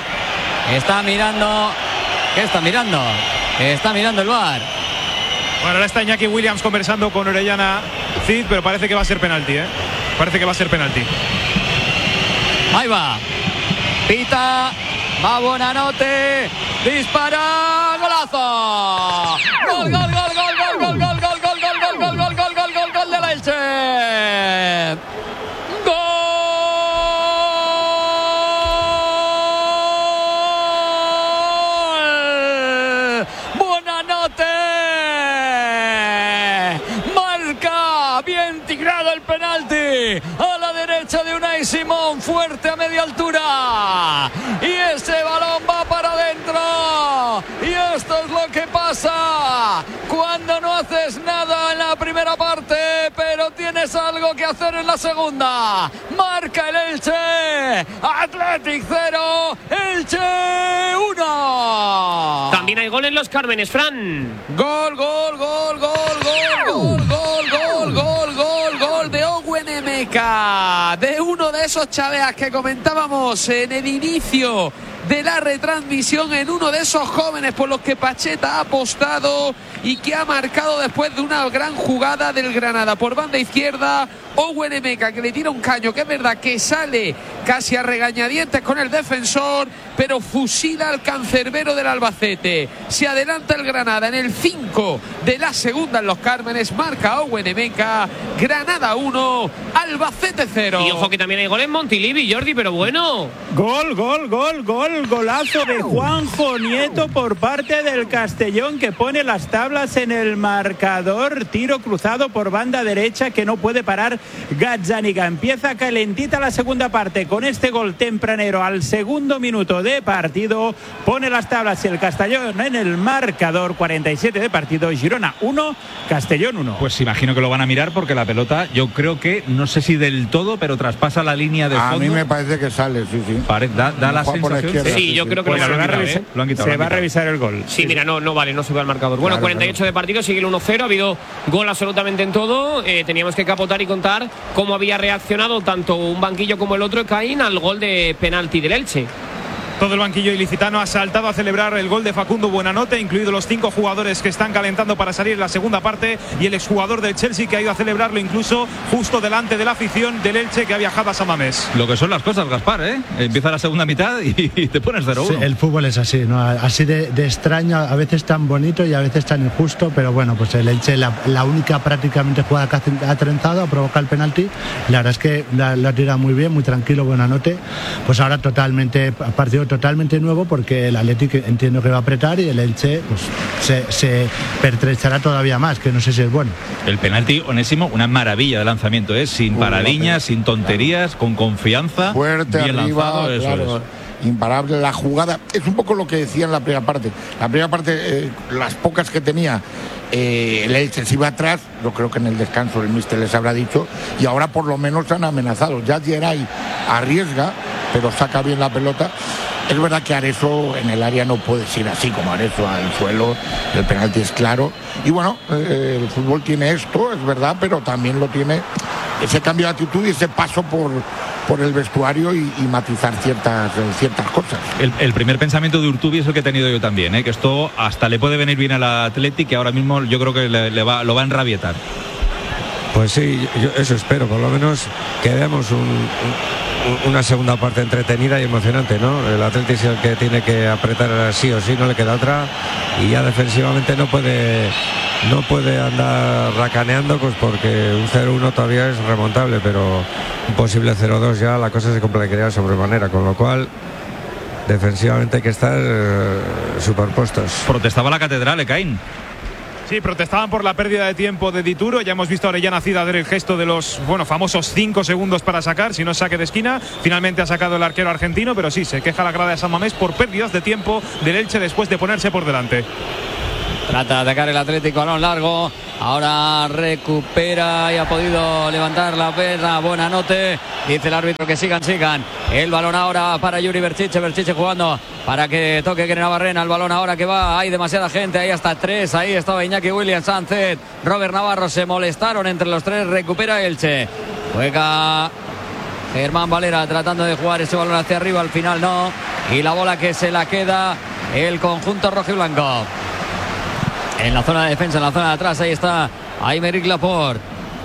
Speaker 6: el VAR.
Speaker 1: Bueno, ahora está Iñaki Williams conversando con Orellana Cid, pero parece que va a ser penalti, Parece que va a ser penalti.
Speaker 6: Ahí va. Pita. Va Buonanotte. Dispara. Golazo. Gol de la Elche. A la derecha de Unai Simón, fuerte a media altura, y ese balón va para adentro. Y esto es lo que pasa cuando no haces nada en la primera parte, pero tienes algo que hacer en la segunda. Marca el Elche. Athletic 0, Elche 1.
Speaker 5: También hay gol en Los Cármenes, Fran.
Speaker 9: Gol de Owen Emeka, de uno de esos chaveas que comentábamos en el inicio de la retransmisión, en uno de esos jóvenes por los que Pacheta ha apostado y que ha marcado después de una gran jugada del Granada por banda izquierda. Owen Emeka, que le tira un caño, que es verdad que sale casi a regañadientes con el defensor, pero fusila al cancerbero del Albacete. Se adelanta el Granada en el 5 de la segunda en Los Cármenes. Marca Owen Emeka. Granada 1, Albacete 0.
Speaker 5: Y ojo que también hay gol en Montilivi, Jordi, pero bueno.
Speaker 12: Golazo de Juanjo Nieto por parte del Castellón, que pone las tablas en el marcador. Tiro cruzado por banda derecha que no puede parar Gazzaniga. Empieza calentita la segunda parte con este gol tempranero al segundo minuto de partido. Pone las tablas el Castellón en el marcador. 47 de partido. Girona 1, Castellón 1.
Speaker 2: Pues imagino que lo van a mirar porque la pelota, yo creo que, no sé si del todo, pero traspasa la línea de fondo.
Speaker 7: A mí me parece que sale, sí.
Speaker 2: Da la sensación.
Speaker 5: Sí, yo creo que
Speaker 2: pues
Speaker 5: lo
Speaker 2: han quitado,
Speaker 12: lo han quitado. Se va a revisar el gol.
Speaker 5: Sí, mira, no vale, no sube al marcador. Bueno, 48 de partido, sigue el 1-0. Ha habido gol absolutamente en todo. Teníamos que capotar y contar cómo había reaccionado tanto un banquillo como el otro, Caín, al gol de penalti del Elche.
Speaker 1: Todo el banquillo ilicitano ha saltado a celebrar el gol de Facundo Buonanotte, incluidos los 5 jugadores que están calentando para salir en la segunda parte, y el exjugador del Chelsea, que ha ido a celebrarlo incluso justo delante de la afición del Elche, que ha viajado a San Mamés.
Speaker 2: Lo que son las cosas, Gaspar, Empieza la segunda mitad y te pones 0-1.
Speaker 4: Sí, el fútbol es así, ¿no? Así de extraño, a veces tan bonito y a veces tan injusto, pero bueno, pues el Elche, la única prácticamente jugada que ha trenzado, ha provocado el penalti. La verdad es que la tira muy bien, muy tranquilo, Buonanotte. Pues ahora partido totalmente nuevo, porque el Athletic entiendo que va a apretar y el Elche pues, se pertrechará todavía más, que no sé si es bueno.
Speaker 2: El penalti, Onésimo, una maravilla de lanzamiento, sin paradiñas, sin tonterías, con confianza,
Speaker 7: fuerte,
Speaker 2: bien
Speaker 7: arriba,
Speaker 2: lanzado,
Speaker 7: claro, imparable. La jugada es un poco lo que decía en la primera parte. La primera parte, las pocas que tenía, el Elche se iba atrás. Yo creo que en el descanso el míster les habrá dicho, y ahora por lo menos han amenazado. Ya Geray arriesga, pero saca bien la pelota. Es verdad que Areso en el área no puedes ir así como Areso al suelo, el penalti es claro. Y bueno, el fútbol tiene esto, es verdad, pero también lo tiene ese cambio de actitud y ese paso por el vestuario y matizar ciertas cosas.
Speaker 2: El primer pensamiento de Urtubi es el que he tenido yo también, que esto hasta le puede venir bien al Athletic, que ahora mismo yo creo que lo va a enrabietar.
Speaker 3: Pues sí, yo eso espero, por lo menos que veamos una segunda parte entretenida y emocionante, ¿no? El Athletic es el que tiene que apretar sí o sí, no le queda otra, y ya defensivamente no puede andar racaneando, pues porque un 0-1 todavía es remontable, pero un posible 0-2 ya la cosa se complicaría sobremanera, con lo cual defensivamente hay que estar superpuestos.
Speaker 2: Protestaba la catedral, Ekain.
Speaker 1: Sí, protestaban por la pérdida de tiempo de Dituro. Ya hemos visto a Orellana Cid hacer el gesto de los famosos 5 segundos para sacar, si no es saque de esquina. Finalmente ha sacado el arquero argentino, pero sí, se queja la grada de San Mamés por pérdidas de tiempo del Elche después de ponerse por delante.
Speaker 6: Trata de atacar el Atlético, balón largo. Ahora recupera y ha podido levantar la perna. Buena note. Dice el árbitro que sigan. El balón ahora para Yuri Berchiche. Berchiche jugando para que toque Keren Navarrena. El balón ahora que va. Hay demasiada gente. Ahí hasta 3. Ahí estaba Iñaki Williams, Sánchez, Robert Navarro. Se molestaron entre los 3. Recupera Elche. Juega Germán Valera tratando de jugar ese balón hacia arriba. Al final no. Y la bola que se la queda el conjunto rojiblanco. En la zona de defensa, en la zona de atrás, ahí está Aymeric Laporte.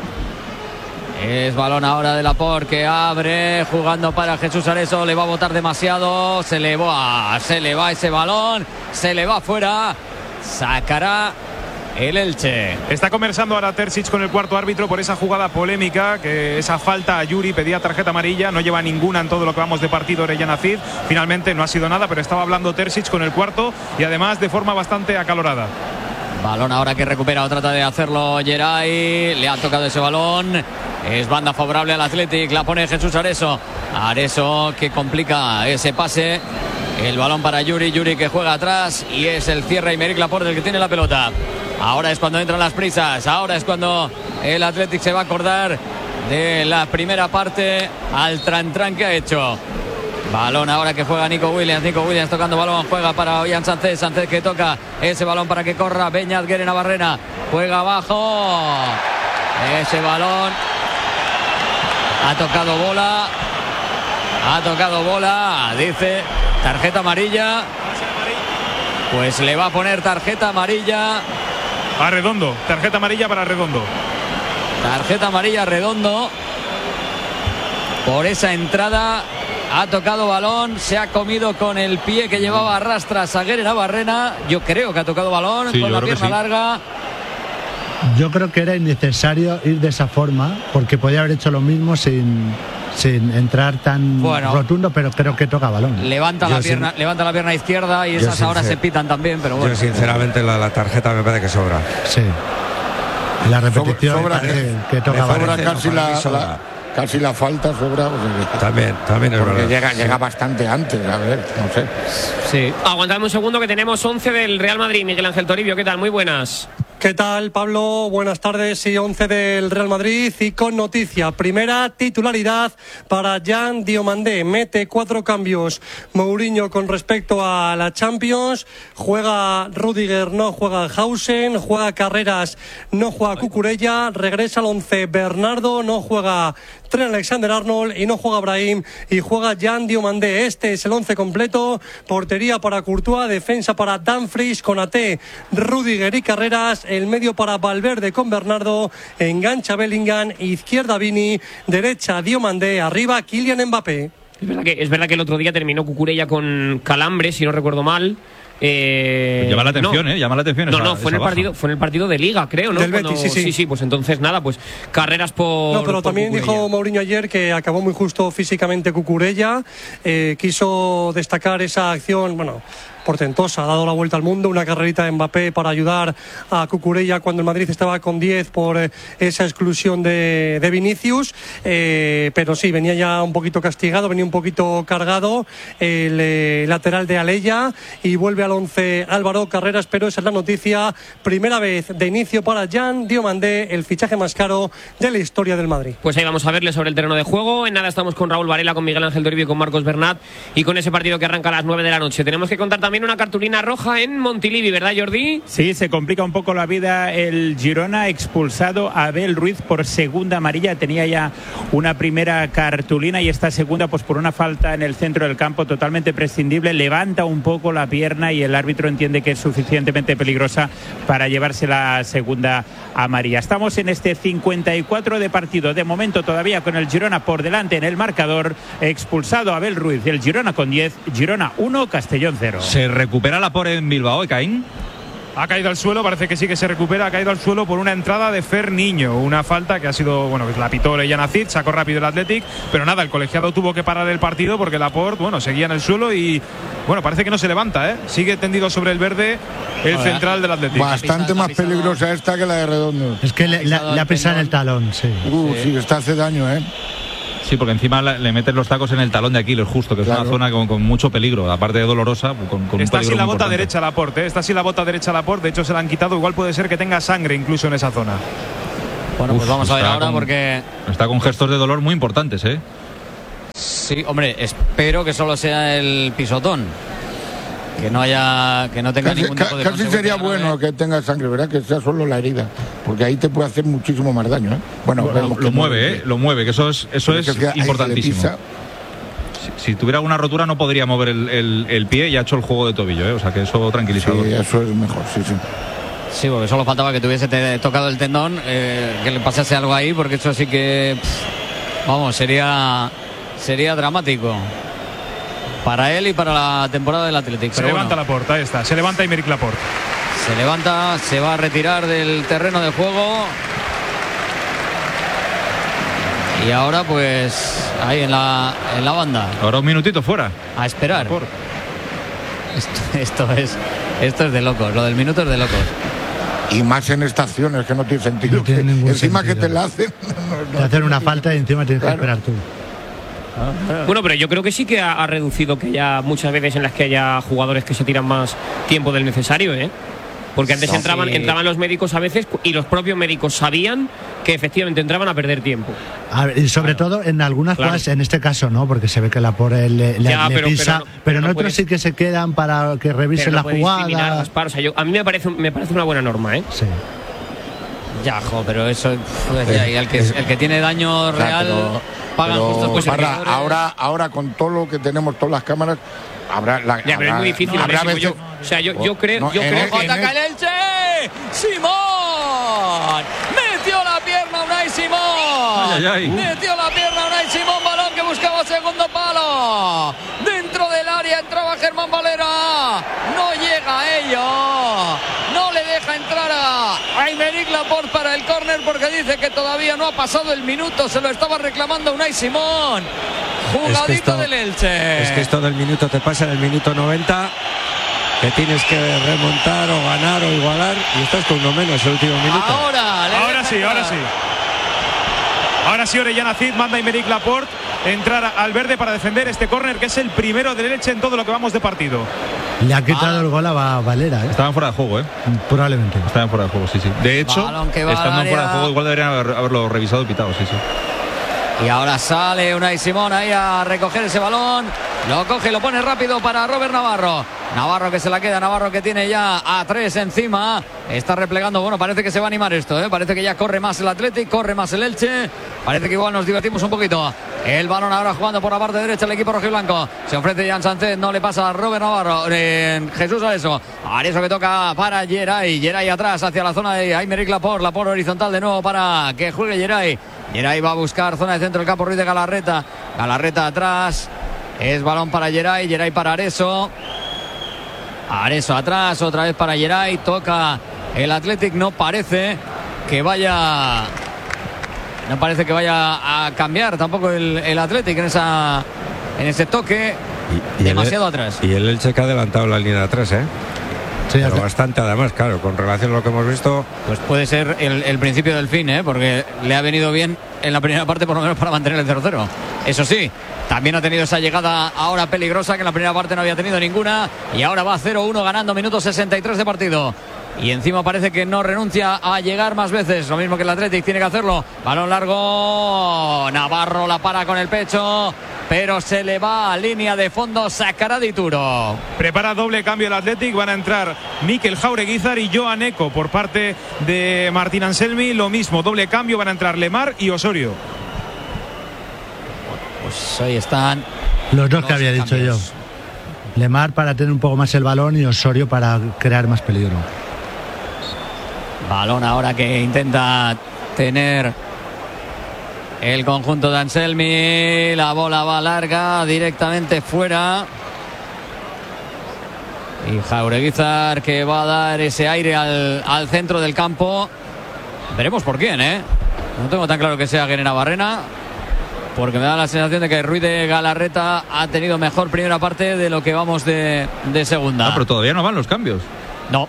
Speaker 6: Es balón ahora de Laporte que abre, jugando para Jesús Areso. Le va a botar demasiado. Se le va ese balón. Se le va fuera. Sacará el Elche.
Speaker 1: Está conversando ahora Terzic con el cuarto árbitro por esa jugada polémica, que esa falta a Yuri, pedía tarjeta amarilla, no lleva ninguna en todo lo que vamos de partido Orellana Cid. Finalmente no ha sido nada, pero estaba hablando Terzic con el cuarto y además de forma bastante acalorada.
Speaker 6: Balón ahora que recupera o trata de hacerlo Geray. Le ha tocado ese balón. Es banda favorable al Athletic. La pone Jesús Areso. Areso que complica ese pase. El balón para Yuri. Yuri que juega atrás. Y es el cierre Aymeric Laporte el que tiene la pelota. Ahora es cuando entran las prisas. Ahora es cuando el Athletic se va a acordar de la primera parte al tran-tran que ha hecho. Balón ahora que juega Nico Williams. Nico Williams tocando balón. Juega para Ollán Sánchez. Sánchez que toca ese balón para que corra Beñat Keren Navarrena. Juega abajo. Ese balón. Ha tocado bola. Dice tarjeta amarilla. Pues le va a poner tarjeta amarilla
Speaker 1: a Redondo. Tarjeta amarilla para Redondo.
Speaker 6: Tarjeta amarilla a Redondo. Por esa entrada. Ha tocado balón, se ha comido con el pie que llevaba arrastras a Keren Navarrena. Yo creo que ha tocado balón, sí, con la pierna larga.
Speaker 4: Yo creo que era innecesario ir de esa forma, porque podía haber hecho lo mismo sin entrar tan rotundo, pero creo que toca balón.
Speaker 6: Levanta la pierna izquierda y esas ahora se pitan también, pero bueno.
Speaker 3: Yo sinceramente la tarjeta me parece que sobra.
Speaker 4: Sí. La repetición
Speaker 7: sobra
Speaker 4: que toca
Speaker 7: balón. Casi la falta sobra.
Speaker 3: También es
Speaker 7: porque
Speaker 3: verdad.
Speaker 7: llega bastante antes, a ver, no sé.
Speaker 5: Sí. Aguantadme un segundo que tenemos 11 del Real Madrid. Miguel Ángel Toribio, ¿qué tal? Muy buenas.
Speaker 13: ¿Qué tal, Pablo? Buenas tardes. Sí, 11 del Real Madrid y con noticia. Primera titularidad para Jan Diomandé. Mete 4 cambios Mourinho con respecto a la Champions. Juega Rüdiger, no juega Hausen. Juega Carreras, no juega Cucurella. Regresa al 11 Bernardo, no juega Trent Alexander-Arnold y no juega Brahim y juega Jan Diomandé. Este es el 11 completo. Portería para Courtois, defensa para Dumfries, Konaté, Rüdiger y Carreras. El medio para Valverde con Bernardo, engancha Bellingham, izquierda Vini, derecha Diomandé, arriba Kylian Mbappé.
Speaker 5: Es verdad que el otro día terminó Cucurella con calambre, si no recuerdo mal.
Speaker 2: Llama la atención,
Speaker 5: no.
Speaker 2: Llama la atención.
Speaker 5: Fue en el partido de Liga, creo, ¿no?
Speaker 13: Del Betis, sí.
Speaker 5: Pues entonces nada, pues Carreras por.
Speaker 13: No, pero también
Speaker 5: Cucurella.
Speaker 13: dijo Mourinho ayer que acabó muy justo físicamente Cucurella. Quiso destacar esa acción, portentosa, ha dado la vuelta al mundo, una carrerita de Mbappé para ayudar a Cucurella cuando el Madrid estaba con 10 por esa exclusión de Vinicius, pero sí, venía ya un poquito castigado, venía un poquito cargado el lateral de Aleya, y vuelve al 11 Álvaro Carreras, pero esa es la noticia, primera vez de inicio para Jan Diomandé, el fichaje más caro de la historia del Madrid.
Speaker 5: Pues ahí vamos a verle sobre el terreno de juego. En nada estamos con Raúl Varela, con Miguel Ángel Toribio y con Marcos Bernat, y con ese partido que arranca a las 9 de la noche. Tenemos que contar también una cartulina roja en Montilivi, ¿verdad, Jordi?
Speaker 12: Sí, se complica un poco la vida el Girona, expulsado a Abel Ruiz por segunda amarilla. Tenía ya una primera cartulina y esta segunda pues por una falta en el centro del campo totalmente prescindible. Levanta un poco la pierna y el árbitro entiende que es suficientemente peligrosa para llevarse la segunda amarilla. Estamos en este 54 de partido, de momento todavía con el Girona por delante en el marcador. Expulsado Abel Ruiz, el Girona con 10, Girona 1, Castellón 0.
Speaker 2: ¿Se recupera Laporte en Bilbao, Caín?
Speaker 1: Ha caído al suelo, parece que sí que se recupera, ha caído al suelo por una entrada de Ferniño, una falta que ha sido, bueno, la pitó Orellana Cid, sacó rápido el Athletic, pero nada, el colegiado tuvo que parar el partido porque Laporte, bueno, seguía en el suelo y, bueno, parece que no se levanta, sigue tendido sobre el verde el central del Athletic.
Speaker 7: Bastante más peligrosa esta que la de Redondo.
Speaker 4: Es que le ha pisado en el talón, sí.
Speaker 7: Sí, esta hace daño,
Speaker 2: Sí, porque encima le meten los tacos en el talón de Aquiles, justo, que es una zona con mucho peligro, aparte de dolorosa, con
Speaker 1: está
Speaker 2: un peligro
Speaker 1: sin la bota
Speaker 2: importante.
Speaker 1: derecha Laporte, está sin la bota derecha Laporte, de hecho se la han quitado, igual puede ser que tenga sangre incluso en esa zona.
Speaker 6: Bueno, pues vamos a ver ahora porque...
Speaker 2: Está con gestos de dolor muy importantes,
Speaker 6: Sí, hombre, espero que solo sea el pisotón. Que no tenga ningún tipo de
Speaker 7: casi sería bueno que tenga sangre, ¿verdad? Que sea solo la herida, porque ahí te puede hacer muchísimo más daño, Bueno,
Speaker 2: lo mueve, que eso es importantísimo. Si tuviera una rotura no podría mover el pie y ha hecho el juego de tobillo, o sea que eso tranquilizador.
Speaker 7: Sí, eso es mejor, sí.
Speaker 6: Sí, porque solo faltaba que tuviese tocado el tendón, que le pasase algo ahí, porque eso sí que, vamos, sería dramático. Para él y para la temporada del Athletic.
Speaker 1: Se levanta Laporte, ahí está. Se levanta Aymeric Laporte.
Speaker 6: Se levanta, se va a retirar del terreno de juego. Y ahora pues ahí en la banda.
Speaker 2: Ahora un minutito fuera.
Speaker 6: A esperar. Esto es de locos. Lo del minuto es de locos.
Speaker 7: Y más en estaciones que no tiene sentido.
Speaker 4: No tiene ningún
Speaker 7: encima
Speaker 4: sentido.
Speaker 7: Que te la hacen.
Speaker 4: Te hacen una falta y encima tienes que esperar tú.
Speaker 5: Bueno, pero yo creo que sí que ha reducido que haya muchas veces en las que haya jugadores que se tiran más tiempo del necesario, porque antes entraban los médicos a veces y los propios médicos sabían que efectivamente entraban a perder tiempo.
Speaker 4: A ver, y sobre todo en algunas cosas, en este caso no, porque se ve que Laporte le pisa, pero en otros sí que se quedan para que revisen la jugada.
Speaker 5: Gaspar, o sea, a mí me parece una buena norma,
Speaker 4: Sí.
Speaker 6: Ya, pero eso, el que tiene daño real pagan justos pues
Speaker 7: ahora con todo lo que tenemos, todas las cámaras,
Speaker 5: pero es muy difícil. Yo creo.
Speaker 6: ¡Ataca el Elche! ¡Simón! ¡Metió la pierna Unai Simón! ¡Metió la pierna Unai Simón! Balón que buscaba segundo palo. Dentro del área entraba Germán Valera. No llega a ello. No le deja entrar a Aymeric Laporte para el córner porque dice que todavía no ha pasado el minuto. Se lo estaba reclamando Unai Simón. Jugadito del Elche.
Speaker 3: Es que esto del minuto te pasa en el minuto 90, que tienes que remontar o ganar o igualar y estás con uno menos el último minuto.
Speaker 1: Ahora sí, Orellana Cid manda a Aymeric Laporte entrar al verde para defender este córner, que es el primero del Elche en todo lo que vamos de partido.
Speaker 4: Le ha quitado el gol a Valera.
Speaker 2: Estaban fuera de juego,
Speaker 4: Probablemente.
Speaker 2: Estaban fuera de juego, sí. De hecho, estando fuera de juego igual deberían haberlo revisado y pitado, sí.
Speaker 6: Y ahora sale Unai Simón ahí a recoger ese balón. Lo coge, lo pone rápido para Robert Navarro. Navarro que se la queda, Navarro que tiene ya a 3 encima. Está replegando, bueno, parece que se va a animar esto, Parece que ya corre más el Athletic, corre más el Elche. Parece que igual nos divertimos un poquito. El balón ahora jugando por la parte derecha el equipo rojiblanco. Se ofrece Jan Sánchez, no le pasa a Robert Navarro. Jesús Areso. Areso que toca para Geray. Geray atrás hacia la zona de Aymeric Laporte. Laporte horizontal de nuevo para que juegue Geray. Geray va a buscar zona de centro del campo, Ruiz de Galarreta. Galarreta atrás. Es balón para Geray. Geray para Areso. Areso atrás, otra vez para Geray. Toca el Athletic. No parece que vaya a cambiar tampoco el Athletic en ese toque. demasiado atrás.
Speaker 3: Y el Elche que ha adelantado la línea de atrás, ¿eh?
Speaker 4: Sí,
Speaker 3: pero bastante además, claro, con relación a lo que hemos visto.
Speaker 6: Pues puede ser el principio del fin, ¿eh? Porque le ha venido bien en la primera parte, por lo menos para mantener el 0-0. Eso sí, también ha tenido esa llegada ahora peligrosa, que en la primera parte no había tenido ninguna, y ahora va 0-1 ganando, minuto 63 de partido. Y encima parece que no renuncia a llegar más veces, lo mismo que el Athletic, tiene que hacerlo. Balón largo, Navarro la para con el pecho, pero se le va a línea de fondo, sacará Dituro.
Speaker 1: Prepara doble cambio el Athletic, van a entrar Mikel Jaureguizar y Joan Eco por parte de Martín Anselmi, lo mismo, doble cambio, van a entrar Lemar y Osorio.
Speaker 6: Pues ahí están
Speaker 4: los dos que había dicho yo. Lemar para tener un poco más el balón y Osorio para crear más peligro.
Speaker 6: Balón ahora que intenta tener el conjunto de Anselmi. La bola va larga, directamente fuera. Y Jaureguizar que va a dar ese aire al centro del campo. Veremos por quién, ¿eh? No tengo tan claro que sea Guerena Barrena, porque me da la sensación de que Ruiz de Galarreta ha tenido mejor primera parte de lo que vamos de segunda.
Speaker 2: No, pero todavía no van los cambios.
Speaker 6: No.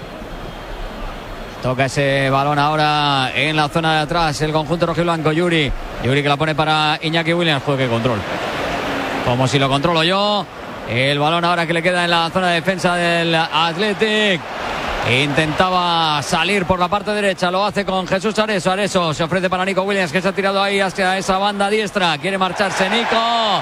Speaker 6: Toca ese balón ahora en la zona de atrás el conjunto rojiblanco. Yuri que la pone para Iñaki Williams. Joder, qué control. Como si lo controlo yo. El balón ahora que le queda en la zona de defensa del Athletic. Intentaba salir por la parte derecha. Lo hace con Jesús Areso. Areso se ofrece para Nico Williams, que se ha tirado ahí hacia esa banda diestra. Quiere marcharse Nico.